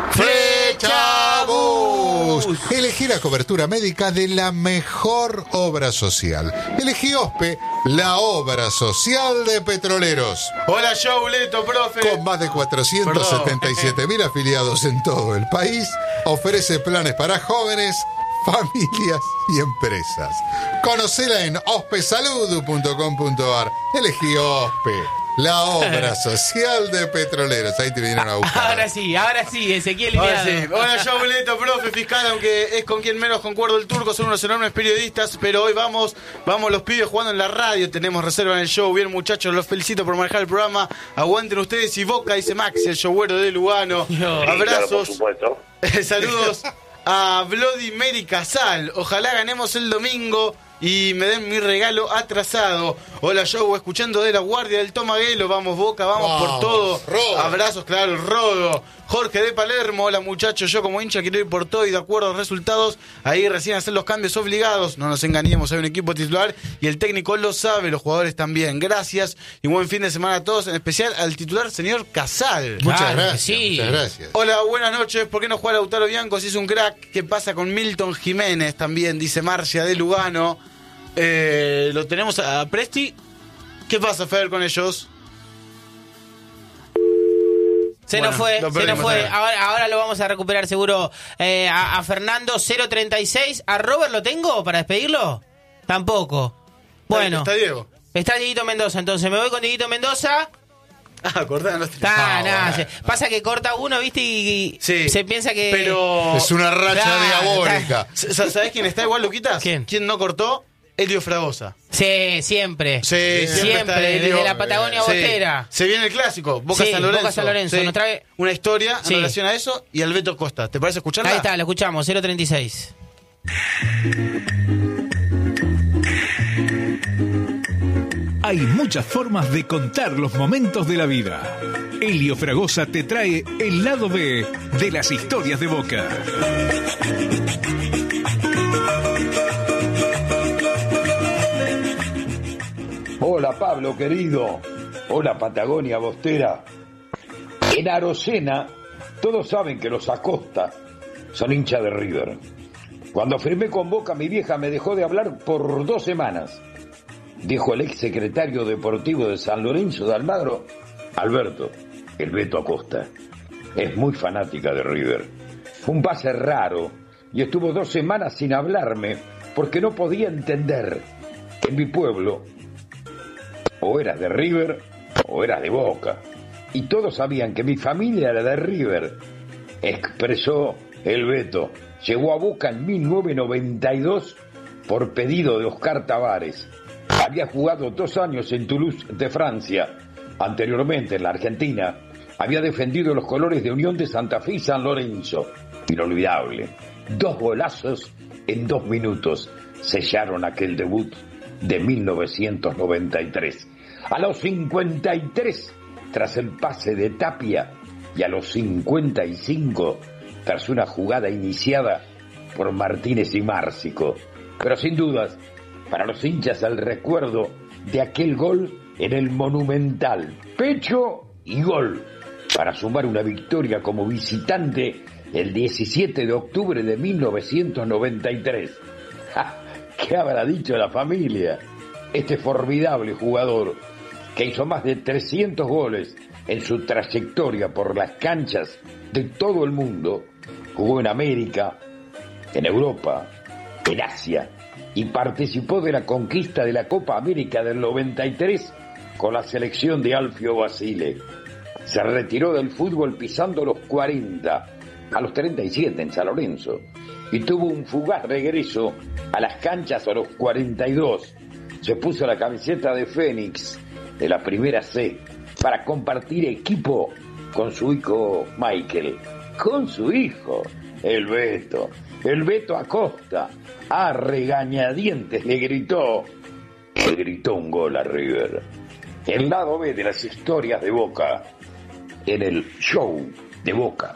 H: Flechabus. Elegí la cobertura médica de la mejor obra social. Elegí OSPE, la obra social de petroleros.
A: Hola, Joe Leto, profe.
H: Con más de cuatrocientos setenta y siete mil afiliados en todo el país, ofrece planes para jóvenes, familias y empresas. Conocela en ospesalud punto com punto a r. Elegí OSPE. La obra social de Petroleros. Ahí te vinieron a buscar.
B: Ahora sí, ahora sí, Ezequiel
A: Ahora
B: Liniado.
A: sí. Hola, yo Boleto, profe fiscal, aunque es con quien menos concuerdo el turco, son unos enormes periodistas, pero hoy vamos, vamos los pibes jugando en la radio, tenemos reserva en el show. Bien, muchachos, los felicito por manejar el programa. Aguanten ustedes y Boca, dice Maxi, el showero de Lugano.
B: No.
A: Abrazos.
K: Sí, claro, por supuesto.
A: Saludos a Bloody Mary Casal. Ojalá ganemos el domingo y me den mi regalo atrasado. Hola, Joe, escuchando de la guardia del Tomaguelo. Vamos, Boca, vamos, vamos por todo. Rodo. Abrazos, claro, el Rodo. Jorge de Palermo, hola muchachos, yo como hincha quiero ir por todo y de acuerdo a los resultados, ahí recién hacer los cambios obligados. No nos engañemos, hay un equipo titular y el técnico lo sabe, los jugadores también. Gracias y buen fin de semana a todos, en especial al titular señor Casal.
H: Muchas
B: Claro,
H: gracias,
B: sí.
H: muchas gracias.
A: Hola, buenas noches. ¿Por qué no juega Lautaro Bianco si es un crack? ¿Qué pasa con Milton Jiménez? También dice Marcia de Lugano. Eh, lo tenemos a Presti. ¿Qué pasa, Fer, con ellos?
B: Se
A: Bueno,
B: nos fue,
A: lo
B: se
A: perdimos,
B: nos fue.
A: ahora.
B: Ahora, ahora lo vamos a recuperar seguro eh, a, a Fernando cero treinta y seis. ¿A Robert lo tengo para despedirlo? Tampoco. Bueno.
A: Está Diego.
B: Está Dieguito Mendoza, entonces me voy con Dieguito Mendoza.
A: Ah, acordá, no
B: Está,
A: Ah,
B: nada,
A: bueno.
B: se- pasa que corta uno, ¿viste? Y, y
A: Sí,
B: se piensa que...
A: Pero
H: Es una racha
B: Claro,
H: diabólica.
A: S- ¿Sabés quién está igual, Luquitas?
B: ¿Quién?
A: ¿Quién no cortó? Elio Fragosa.
B: Sí, siempre.
A: Sí, siempre,
B: Siempre,
A: está Elio.
B: desde la Patagonia
A: Sí.
B: bostera.
A: Se viene el clásico, Boca
B: Sí,
A: San Lorenzo.
B: Boca San Lorenzo,
A: Sí.
B: nos trae-
A: Una historia en
B: Sí.
A: relación a eso y Alberto Costa. ¿Te parece escucharla?
B: Ahí está, lo escuchamos, cero treinta y seis.
C: Hay muchas formas de contar los momentos de la vida. Elio Fragosa te trae el lado B de las historias de Boca.
L: Hola Pablo querido, hola Patagonia Bostera. En Arocena todos saben que los Acosta son hinchas de River. Cuando firmé con Boca mi vieja me dejó de hablar por dos semanas, dijo el ex secretario deportivo de San Lorenzo de Almagro, Alberto, el Beto Acosta. Es muy fanática de River. Fue un pase raro y estuvo dos semanas sin hablarme porque no podía entender que en mi pueblo o eras de River o eras de Boca. Y todos sabían que mi familia era de River. Expresó el Beto. Llegó a Boca en mil novecientos noventa y dos por pedido de Oscar Tavares. Había jugado dos años en Toulouse de Francia. Anteriormente en la Argentina había defendido los colores de Unión de Santa Fe y San Lorenzo. Inolvidable. Dos golazos en dos minutos sellaron aquel debut de mil novecientos noventa y tres. A los cincuenta y tres, tras el pase de Tapia, y a los cincuenta y cinco, tras una jugada iniciada por Martínez y Márcico. Pero sin dudas, para los hinchas el recuerdo de aquel gol en el Monumental, pecho y gol, para sumar una victoria como visitante el diecisiete de octubre de mil novecientos noventa y tres. ¡Ja! ¿Qué habrá dicho la familia? Este formidable jugador, que hizo más de trescientos goles en su trayectoria por las canchas de todo el mundo, jugó en América, en Europa, en Asia, y participó de la conquista de la Copa América del noventa y tres con la selección de Alfio Basile. Se retiró del fútbol pisando los cuarenta, a los treinta y siete en San Lorenzo, y tuvo un fugaz regreso a las canchas a los cuarenta y dos. Se puso la camiseta de Fénix de la primera C para compartir equipo con su hijo Michael, con su hijo, el Beto, el Beto Acosta. A regañadientes le gritó, le gritó un gol a River. El lado B de las historias de Boca en el show de Boca.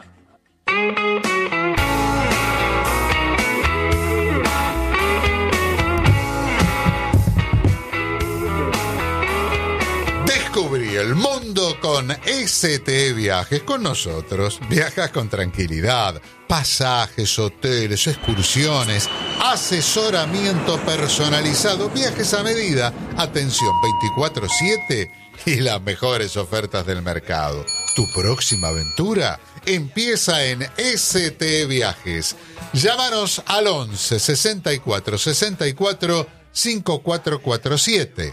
H: Descubrí el mundo con S T E Viajes. Con nosotros viajas con tranquilidad. Pasajes, hoteles, excursiones, asesoramiento personalizado, viajes a medida, atención veinticuatro siete y las mejores ofertas del mercado. Tu próxima aventura empieza en S T E Viajes. Llámanos al once sesenta y cuatro sesenta y cuatro cincuenta y cuatro cuarenta y siete.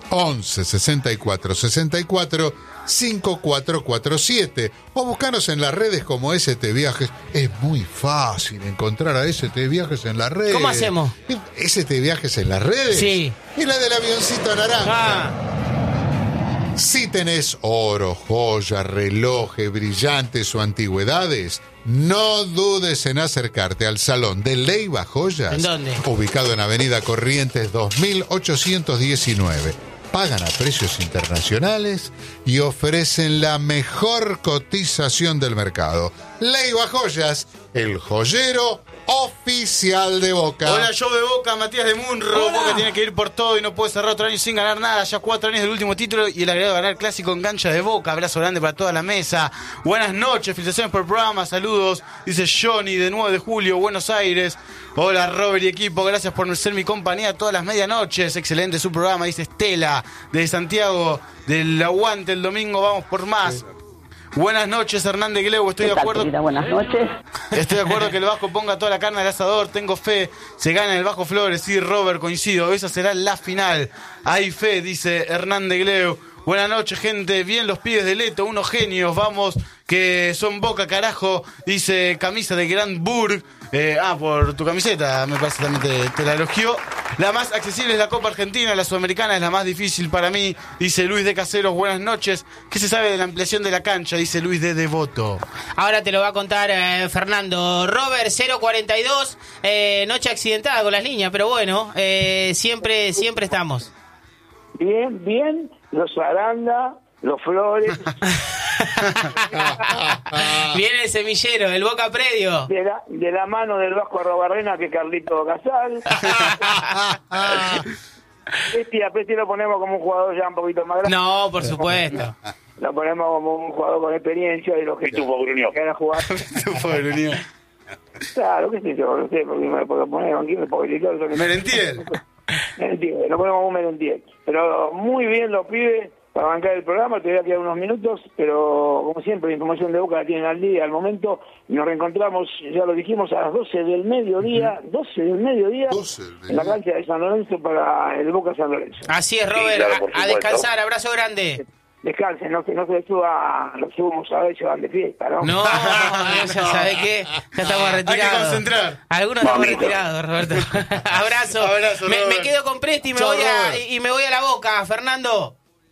H: once sesenta y cuatro sesenta y cuatro cincuenta y cuatro cuarenta y siete o buscanos en las redes como S T Viajes. Es muy fácil encontrar a S T Viajes en las redes.
B: ¿Cómo hacemos?
H: S T Viajes en las redes.
B: Sí.
H: Y la del avioncito naranja.
B: Ah.
H: Si tenés oro, joyas, relojes, brillantes o antigüedades, no dudes en acercarte al Salón de Leiva Joyas.
B: ¿En dónde?
H: Ubicado en Avenida Corrientes dos mil ochocientos diecinueve. Pagan a precios internacionales y ofrecen la mejor cotización del mercado. Leiva Joyas, el joyero oficial de Boca.
A: Hola, show de Boca, Matías de Munro.
B: Hola.
A: Boca tiene que ir por todo y no puede cerrar otro año sin ganar nada. Ya cuatro años del último título y el agregado de ganar clásico en cancha de Boca. Abrazo grande para toda la mesa. Buenas noches, felicitaciones por el programa, saludos. Dice Johnny de nueve de julio, Buenos Aires. Hola, Robert y equipo, gracias por ser mi compañía todas las medianoches. Excelente su programa, dice Estela de Santiago del Aguante el domingo. Vamos por más. Buenas noches, Hernández Gleu, estoy de acuerdo.
K: Querida, buenas noches.
A: Estoy de acuerdo que el Vasco ponga toda la carne al asador, tengo fe, se gana el Vasco Flores, sí, Robert, coincido, esa será la final. Hay fe, dice Hernández Gleu. Buenas noches, gente, bien los pibes de Leto, unos genios, vamos, que son Boca, carajo, dice camisa de Grand Burg. Eh, ah, por tu camiseta, me parece también te, te la elogió. La más accesible es la Copa Argentina, la Sudamericana es la más difícil para mí, dice Luis de Caseros, buenas noches. ¿Qué se sabe de la ampliación de la cancha? Dice Luis de Devoto.
B: Ahora te lo va a contar eh, Fernando. Robert cero cuarenta y dos, eh, noche accidentada con las líneas, pero bueno, eh, siempre, siempre estamos.
E: Bien, bien, los Aranda, los Flores.
B: Viene el semillero, el Boca Predio.
E: De la, de la mano del Vasco Arrobarrena que Carlito Casal. Este a Pesti lo ponemos como un jugador ya un poquito más grande.
B: No, por supuesto.
E: Lo ponemos como un jugador con experiencia y lo que
J: Y tu Pogruño.
E: que era jugar. Claro, qué sé yo, no sé, porque me puedo poner aquí, me puedo gritar.
A: Merentiel.
E: Merentiel, lo ponemos como un Merentiel. Pero muy bien los pibes para bancar el programa, te voy a quedar unos minutos, pero como siempre, la información de Boca la tienen al día, al momento, y nos reencontramos, ya lo dijimos, a las doce del mediodía, doce del mediodía,
H: doce del mediodía.
E: en la cancha de San Lorenzo para el Boca San Lorenzo.
B: Así es, Robert,
J: Sí, claro, por
B: a, a
J: supuesto.
B: descansar, abrazo grande.
E: Descansen, no, que no se suba, los subamos a ver, se van de fiesta, ¿no?
B: No, ya sabes qué, ya estamos retirados.
A: Hay que concentrar.
B: Algunos estamos
J: Mamita.
B: retirados, Roberto. Abrazo.
A: Abrazo,
B: me,
A: Robert.
B: me quedo con Presti y me
A: Chao,
B: voy a,
A: Robert.
B: y me voy a la Boca, Fernando.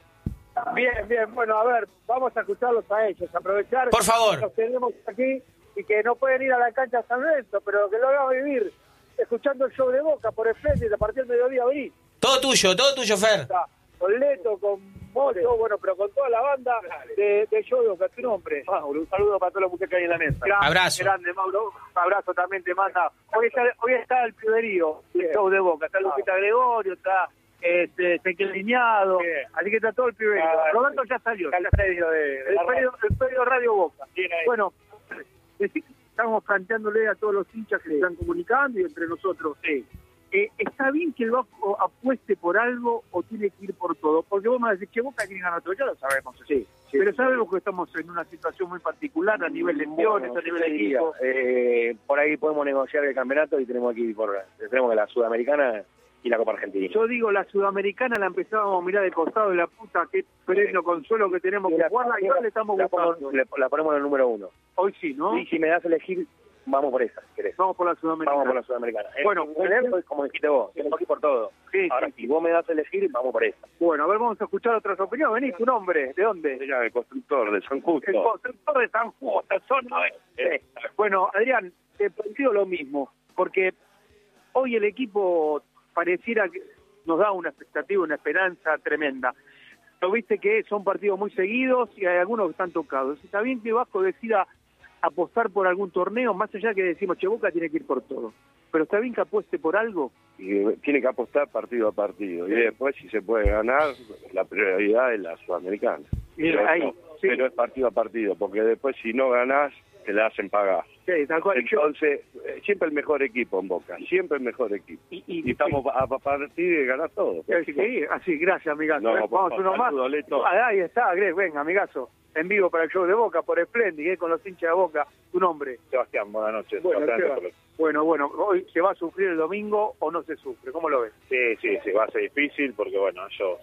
G: Bien, bien, bueno, a ver, vamos a escucharlos a ellos, aprovechar
B: Por favor.
G: que los tenemos aquí y que no pueden ir a la cancha San Lorenzo, pero que lo hagamos vivir escuchando el show de Boca por el frente, a partir del mediodía abrir.
B: Todo tuyo, todo tuyo, Fer.
G: Con Leto, con Moto, bueno, pero con toda la banda de, de show de Boca, tu nombre. Mauro, un saludo para todos los muchachos ahí en la mesa. Grande,
B: Abrazo.
G: Grande, Mauro, un abrazo también te manda. Hoy está, hoy está el piberío del show de Boca, está Lupita Gregorio, está este, Ezequiel Liñado, así que está todo el piberío. Roberto ya salió. El predio, de, el predio, el predio Radio Boca. Bueno, decir que estamos planteándole a todos los hinchas que se están comunicando y entre nosotros. Sí. Eh, ¿Está bien que el Vasco apueste por algo o tiene que ir por todo? Porque vos me decís que Boca tiene que ganar todo, ya lo sabemos. Sí, sí, pero sabemos que estamos en una situación muy particular a nivel de lesiones, a nivel de equipo.
F: Eh, por ahí podemos negociar el campeonato y tenemos que ir por tenemos que la Sudamericana y la Copa Argentina.
G: Yo digo, la Sudamericana la empezábamos a mirar de costado de la puta, qué premio consuelo que tenemos que jugarla y ahora le estamos
F: la,
G: buscando.
F: pongo- le- la ponemos en el número uno.
G: Hoy sí, ¿no?
F: Y si me das a elegir, vamos por esa, si querés.
G: Vamos por la Sudamericana.
F: Vamos por la Sudamericana.
G: Bueno,
F: Bueno, como dijiste vos, tenemos que ir por todo.
G: Sí,
F: Ahora,
G: sí.
F: si vos me das a elegir, vamos por esa.
G: Bueno, a ver, vamos a escuchar otras opiniones. Vení, tu nombre, ¿de dónde?
F: Ya, el constructor de San Justo.
G: El constructor de San Justo, zona oeste. Bueno, Adrián, te pido lo mismo, porque hoy el equipo pareciera que nos da una expectativa, una esperanza tremenda. Lo viste que son partidos muy seguidos y hay algunos que están tocados. Está bien que Vasco decida apostar por algún torneo, más allá que decimos, che, Boca tiene que ir por todo. Pero está bien que apueste por algo.
M: Y tiene que apostar partido a partido. Y después, si se puede ganar, la prioridad es la Sudamericana.
G: Mira,
M: Pero,
G: ahí,
M: no,
G: sí.
M: pero es partido a partido, porque después, si no ganás, te la hacen pagar.
G: Sí, tal cual. Yo-
M: Entonces, eh, siempre el mejor equipo en Boca, siempre el mejor equipo.
G: y, y-
M: Y estamos a, a partir de ganar todo.
G: Eh, Sí, así, gracias, amigazo.
M: No,
G: Eh,
M: por
G: Vamos
M: favor,
G: uno más.
M: saludo, Leto.
G: Ah, ahí está, Greg, venga, amigazo. En vivo para el show de Boca, por Splendid, eh, con los hinchas de Boca. Tu nombre.
M: Sebastián, buenas noches.
G: Bueno,
M: Bastante
G: Seba.
M: por-
G: Bueno, bueno, hoy se va a sufrir el domingo o no se sufre. ¿Cómo lo ves?
M: Sí, sí, sí, va a ser difícil porque, bueno, ellos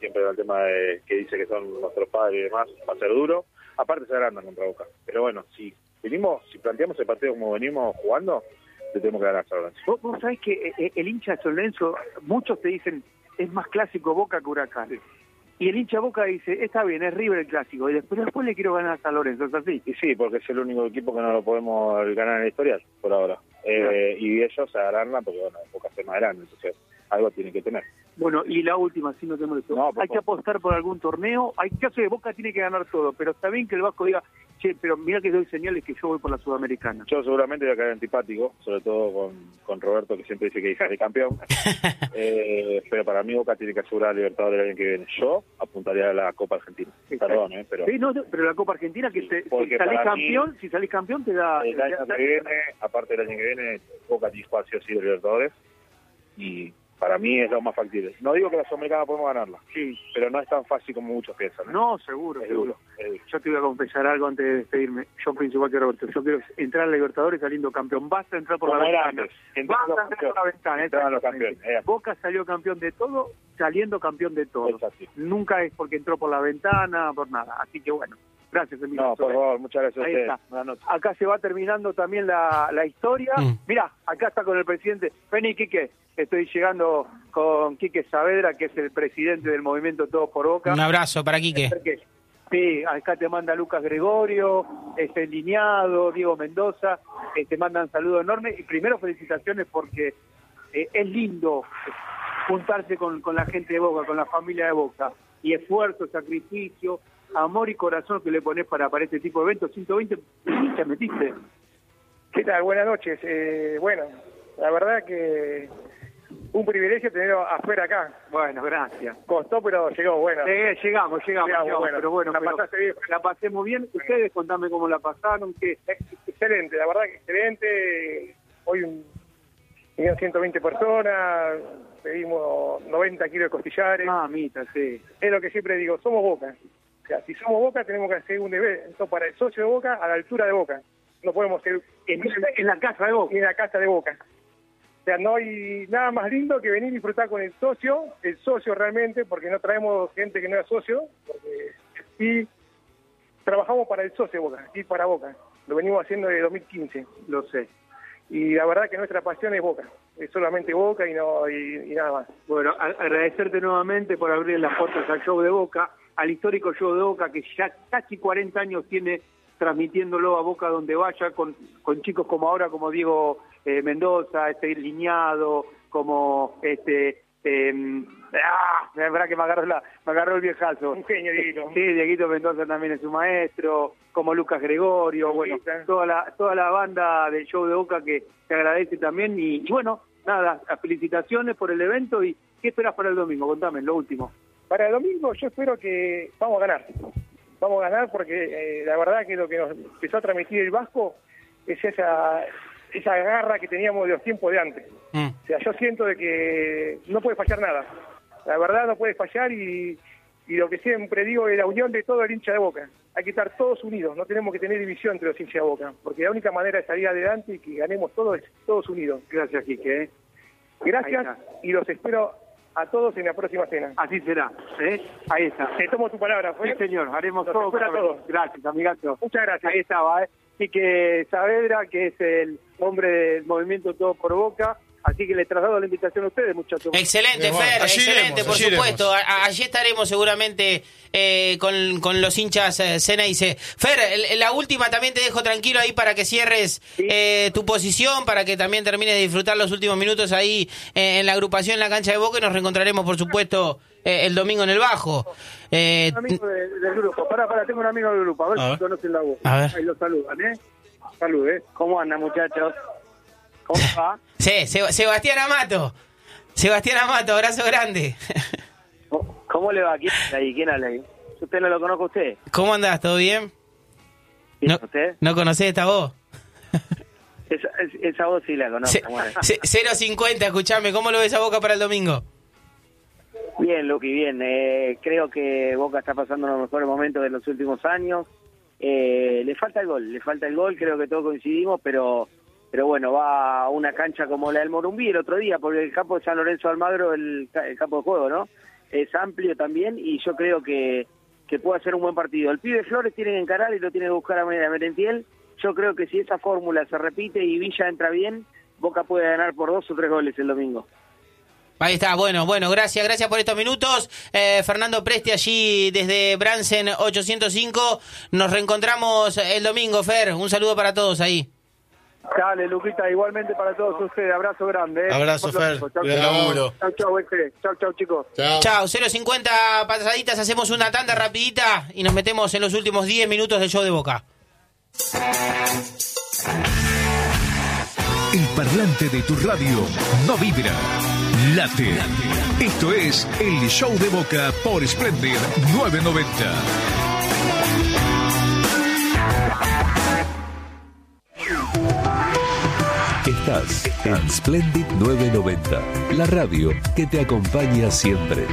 M: siempre el tema de que dice que son nuestros padres y demás, va a ser duro. Aparte se agrandan contra Boca. Pero bueno, si venimos, si planteamos el partido como venimos jugando, le tenemos que ganar a San Lorenzo.
G: Vos, vos sabés que eh, el hincha de San Lorenzo, muchos te dicen, es más clásico Boca que Huracán. Sí. Y el hincha Boca dice, está bien, es River el clásico, y después, después le quiero ganar a San Lorenzo, ¿es así?
M: Y sí, porque es el único equipo que no lo podemos ganar en la historia, por ahora. Eh, y ellos se agarran porque, bueno, Boca es más grande, entonces algo tiene que tener.
G: Bueno, y la última, si no te molesto, no, hay que apostar por algún torneo, hay caso de Boca tiene que ganar todo, pero está bien que el Vasco diga, che, pero mira que doy señales que yo voy por la Sudamericana.
M: Yo seguramente voy a caer antipático, sobre todo con, con Roberto, que siempre dice que hija de campeón, eh, pero para mí Boca tiene que asegurar a Libertadores el año que viene. Yo apuntaría a la Copa Argentina, perdón, eh, pero...
G: Sí, no, pero la Copa Argentina, que se, si salís campeón, mí, si salís campeón te da...
M: El año que viene, aparte del año que viene, Boca tiene espacio así de Libertadores, y... para mí es lo más factible. No digo que la Sudamericana podemos ganarla, sí, pero no es tan fácil como muchos piensan. ¿eh?
G: No, seguro,
M: es
G: seguro.
M: Duro, es duro.
G: Yo te voy a confesar algo antes de despedirme. Yo pienso igual que Roberto. Yo quiero entrar a la Libertadores saliendo campeón. Basta entrar por
M: como
G: la
M: era
G: ventana.
M: Antes.
G: Basta entrar por la ventana.
M: Entraban los campeones. Eh.
G: Boca salió campeón de todo, saliendo campeón de todo. Nunca es porque entró por la ventana, por nada. Así que bueno. Gracias, Emilio.
M: No, por favor, muchas gracias a
G: Ahí
M: ustedes.
G: está.
M: Buenas noches.
G: Acá se va terminando también la, la historia. Mm. Mirá, acá está con el presidente. Vení, Quique. Estoy llegando con Quique Saavedra, que es el presidente del movimiento Todos por Boca.
B: Un abrazo para Quique.
G: Sí, acá te manda Lucas Gregorio, este Liñado, Diego Mendoza, eh, te mandan saludos enormes. Y primero felicitaciones porque eh, es lindo juntarse con, con la gente de Boca, con la familia de Boca. Y esfuerzo, sacrificio, amor y corazón que le pones para, para este tipo de eventos. ciento veinte te metiste.
K: ¿Qué tal? Buenas noches. Eh, bueno, la verdad que un privilegio tenerlo afuera acá.
G: Bueno, gracias.
K: Costó, pero llegó, bueno.
G: Eh, llegamos, llegamos, llegamos, llegamos
K: bueno.
G: pero bueno.
K: La
G: pero
K: pasaste bien.
G: La pasé muy bien. Ustedes, contame cómo la pasaron. ¿Qué?
K: Excelente, la verdad que excelente. Hoy un, tenían ciento veinte personas, pedimos noventa kilos de costillares.
G: Mamita, sí.
K: Es lo que siempre digo, somos Boca. O sea, si somos Boca, tenemos que hacer un deber. Entonces, para el socio de Boca, a la altura de Boca. No podemos ser
G: en, en la casa de Boca.
K: En la casa de Boca. O sea, no hay nada más lindo que venir y disfrutar con el socio, el socio realmente, porque no traemos gente que no es socio, porque sí trabajamos para el socio de Boca, y para Boca. Lo venimos haciendo desde dos mil quince, lo sé. Y la verdad que nuestra pasión es Boca, es solamente Boca y no y, y nada más.
G: Bueno, a, agradecerte nuevamente por abrir las puertas al show de Boca, al histórico show de Boca que ya casi cuarenta años tiene transmitiéndolo a Boca donde vaya, con, con chicos como ahora, como Diego eh, Mendoza, este Liñado, como este... Eh, ah, la verdad que me agarró, la, me agarró el viejazo.
K: Un genio, Dieguito.
G: Sí, Dieguito Mendoza también es su maestro, como Lucas Gregorio, bueno, toda la toda la banda del show de Boca que te agradece también. Y, y bueno, nada, felicitaciones por el evento. ¿Y qué esperas para el domingo? Contame, lo último.
K: Para el domingo yo espero que vamos a ganar. Vamos a ganar porque eh, la verdad que lo que nos empezó a transmitir el Vasco es esa esa garra que teníamos de los tiempos de antes. Mm. O sea, yo siento de que no puede fallar nada. La verdad no puede fallar y, y lo que siempre digo es la unión de todo el hincha de Boca. Hay que estar todos unidos, no tenemos que tener división entre los hinchas de Boca, porque la única manera de salir adelante y que ganemos todos es todos unidos.
G: Gracias, Quique. ¿eh?
K: Gracias y los espero a todos en la próxima cena.
G: Así será, ¿eh? Ahí está.
K: Te tomo tu palabra, ¿fue?
G: Sí, señor, haremos
K: los
G: todo
K: para todos.
G: Gracias, amigazo.
K: Muchas gracias.
G: Ahí estaba, ¿eh? Quique Saavedra, que es el hombre del movimiento Todo por Boca. Así que le traslado la invitación a ustedes, muchachos.
B: Excelente,
A: bueno,
B: Fer, excelente,
A: iremos,
B: por supuesto.
A: Iremos.
B: A, allí estaremos seguramente eh, con, con los hinchas eh, Cena y C. Fer, el, la última también te dejo tranquilo ahí para que cierres ¿Sí? eh, tu posición, para que también termines de disfrutar los últimos minutos ahí eh, en la agrupación en la cancha de Boca y nos reencontraremos, por supuesto, eh, el domingo en el Bajo.
G: Eh, un amigo de, del grupo, pará, pará, tengo un amigo del grupo, a ver, a ver. si conocen la voz.
B: A ver.
G: Ahí lo saludan, ¿eh? Salud, ¿eh? ¿Cómo andan, muchachos? ¿Cómo va?
B: Sí, Sebastián Amato. Sebastián Amato, abrazo grande.
N: ¿Cómo le va? ¿Quién habla ahí? ¿Quién habla ahí? ¿Usted no lo conozco a usted?
B: ¿Cómo andás? ¿Todo bien?
N: ¿Bien
B: no,
N: usted?
B: ¿No conocés esta voz?
N: Esa, esa voz sí la conozco.
B: C- cero cincuenta, escuchame, ¿cómo lo ves a Boca para el domingo?
N: Bien, Luqui, bien. Eh, creo que Boca está pasando los mejores momentos de los últimos años. Eh, le falta el gol, le falta el gol, creo que todos coincidimos, pero... Pero bueno, va a una cancha como la del Morumbí el otro día, porque el campo de San Lorenzo de Almagro, el, el campo de juego, ¿no? es amplio también y yo creo que, que puede ser un buen partido. El pibe Flores tiene que encarar y lo tiene que buscar a Merentiel. Yo creo que si esa fórmula se repite y Villa entra bien, Boca puede ganar por dos o tres goles el domingo.
B: Ahí está, bueno, bueno, gracias, gracias por estos minutos. Eh, Fernando Presti allí desde Bransen ochocientos cinco. Nos reencontramos el domingo, Fer. Un saludo para todos ahí.
K: Dale, Luquita, igualmente para todos ustedes. Abrazo grande. ¿eh?
A: Abrazo, Fer.
K: Chau,
A: chau,
K: chau, chau, este. chau, chau, chicos.
B: Chao, cero cincuenta pasaditas, hacemos una tanda rapidita y nos metemos en los últimos diez minutos del show de Boca.
C: El parlante de tu radio no vibra, late. Esto es el show de Boca por Splendid novecientos noventa.
O: Estás en Splendid novecientos noventa, la radio que te acompaña siempre.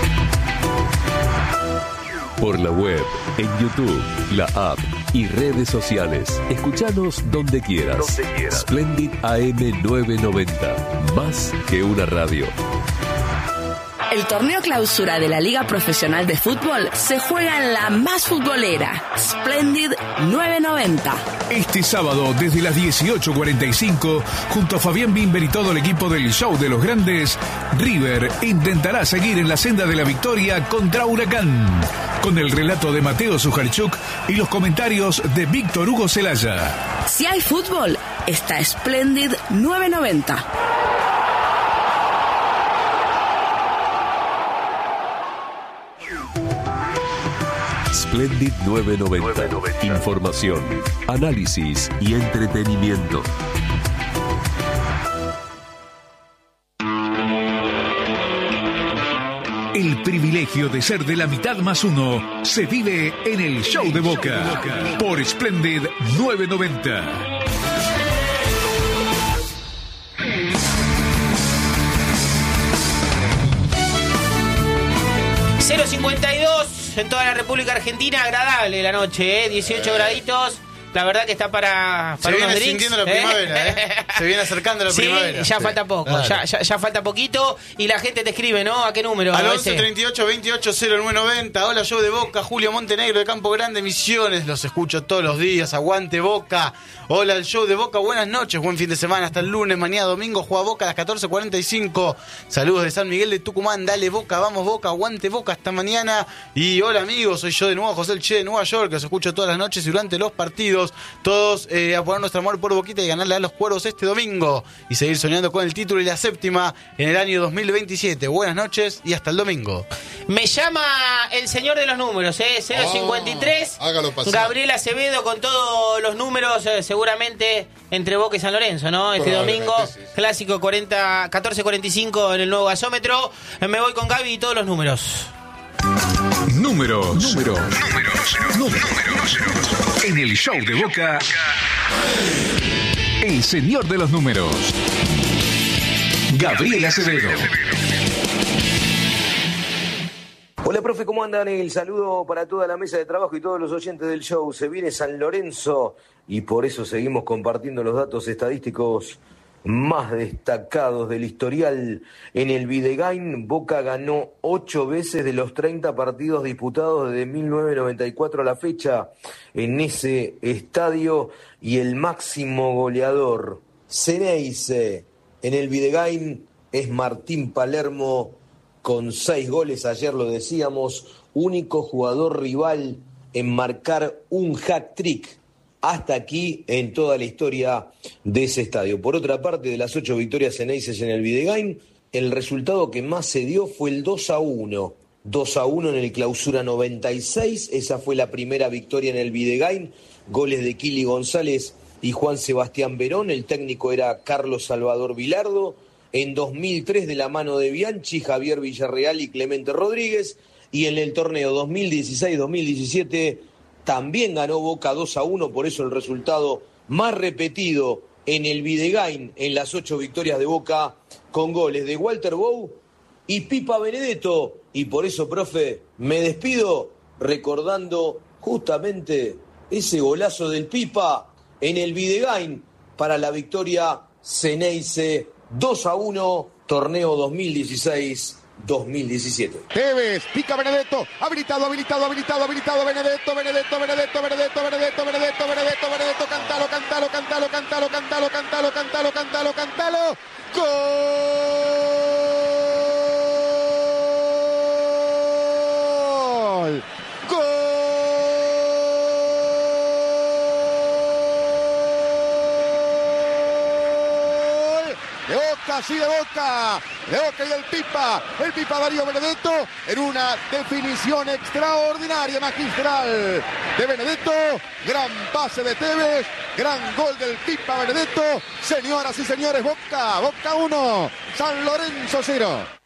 O: Por la web, en YouTube, la app y redes sociales. Escuchanos donde quieras. Donde quieras. Splendid A M novecientos noventa, más que una radio.
P: El torneo clausura de la Liga Profesional de Fútbol se juega en la más futbolera, Splendid novecientos noventa.
C: Este sábado, desde las dieciocho cuarenta y cinco, junto a Fabián Bimber y todo el equipo del Show de los Grandes, River intentará seguir en la senda de la victoria contra Huracán, con el relato de Mateo Sujarchuk y los comentarios de Víctor Hugo Celaya.
P: Si hay fútbol, está Splendid novecientos noventa.
O: Splendid novecientos noventa. Información, análisis y entretenimiento.
C: El privilegio de ser de la mitad más uno se vive en el show de Boca por Splendid novecientos noventa.
B: cero cincuenta y dos en toda la República Argentina, agradable la noche, ¿eh? dieciocho graditos. La verdad que está para, para
A: se
B: unos
A: viene
B: drinks,
A: sintiendo la
B: ¿eh?
A: primavera, ¿eh? Se viene acercando la
B: sí,
A: primavera.
B: ya
A: sí.
B: falta poco,
A: Claro.
B: ya, ya, ya falta poquito. Y la gente te escribe, ¿no? ¿A qué número?
A: Al
B: A
A: once
B: veces.
A: treinta y ocho veintiocho cero nueve noventa. Hola, show de Boca. Julio Montenegro de Campo Grande, Misiones. Los escucho todos los días. Aguante Boca. Hola, el show de Boca. Buenas noches. Buen fin de semana. Hasta el lunes. Mañana domingo juega Boca a las catorce cuarenta y cinco. Saludos de San Miguel de Tucumán. Dale Boca. Vamos Boca. Aguante Boca. Hasta mañana. Y hola amigos. Soy yo de nuevo, José El Che de Nueva York. Los escucho todas las noches y durante los partidos. Todos eh, a poner nuestro amor por Boquita y ganarle a los Cuervos este domingo. Y seguir soñando con el título y la séptima en el año dos mil veintisiete. Buenas noches y hasta el domingo.
B: Me llama el señor de los números, ¿eh? cero cincuenta y tres.
H: Oh, hágalo pasar.
B: Gabriel Acevedo con todos los números, eh, seguramente entre Boca y San Lorenzo, ¿no? Este domingo, sí, sí. Clásico cuarenta, catorce cuarenta y cinco en el nuevo gasómetro. Eh, me voy con Gaby y todos los números.
C: Números. Números. Números. Números. En el show de Boca, el señor de los números, Gabriel Acevedo.
Q: Hola, profe, ¿cómo andan? El saludo para toda la mesa de trabajo y todos los oyentes del show. Se viene San Lorenzo y por eso seguimos compartiendo los datos estadísticos más destacados del historial. En el Videgain, Boca ganó ocho veces de los treinta partidos disputados desde mil novecientos noventa y cuatro a la fecha en ese estadio, y el máximo goleador, Ceneice, en el Videgain es Martín Palermo con seis goles. Ayer lo decíamos, único jugador rival en marcar un hat-trick hasta aquí en toda la historia de ese estadio. Por otra parte, de las ocho victorias Ceneices en el Videgain, el resultado que más se dio fue el dos a uno. dos a uno en el Clausura noventa y seis, esa fue la primera victoria en el Videgain. Goles de Kili González y Juan Sebastián Verón, el técnico era Carlos Salvador Vilardo. En dos mil tres, de la mano de Bianchi, Javier Villarreal y Clemente Rodríguez. Y en el torneo dos mil dieciséis dos mil diecisiete también ganó Boca dos a uno, por eso el resultado más repetido en el Videgain en las ocho victorias de Boca, con goles de Walter Bou y Pipa Benedetto. Y por eso, profe, me despido recordando justamente ese golazo del Pipa en el Videgain para la victoria Ceneice dos a uno, torneo dos mil dieciséis dos mil diecisiete.
R: Tevez, pica Benedetto, habilitado, habilitado, habilitado, habilitado, Benedetto, Benedetto, Benedetto, Benedetto, Benedetto, Benedetto, Benedetto, Benedetto, cantalo, cantalo, cantalo, cantalo, cantalo, cantalo, cantalo, cantalo, cantalo, gol. Así de Boca, de Boca y del Pipa, el Pipa Darío Benedetto en una definición extraordinaria, magistral de Benedetto, gran pase de Tevez, gran gol del Pipa Benedetto. Señoras y señores, Boca, Boca uno, San Lorenzo cero.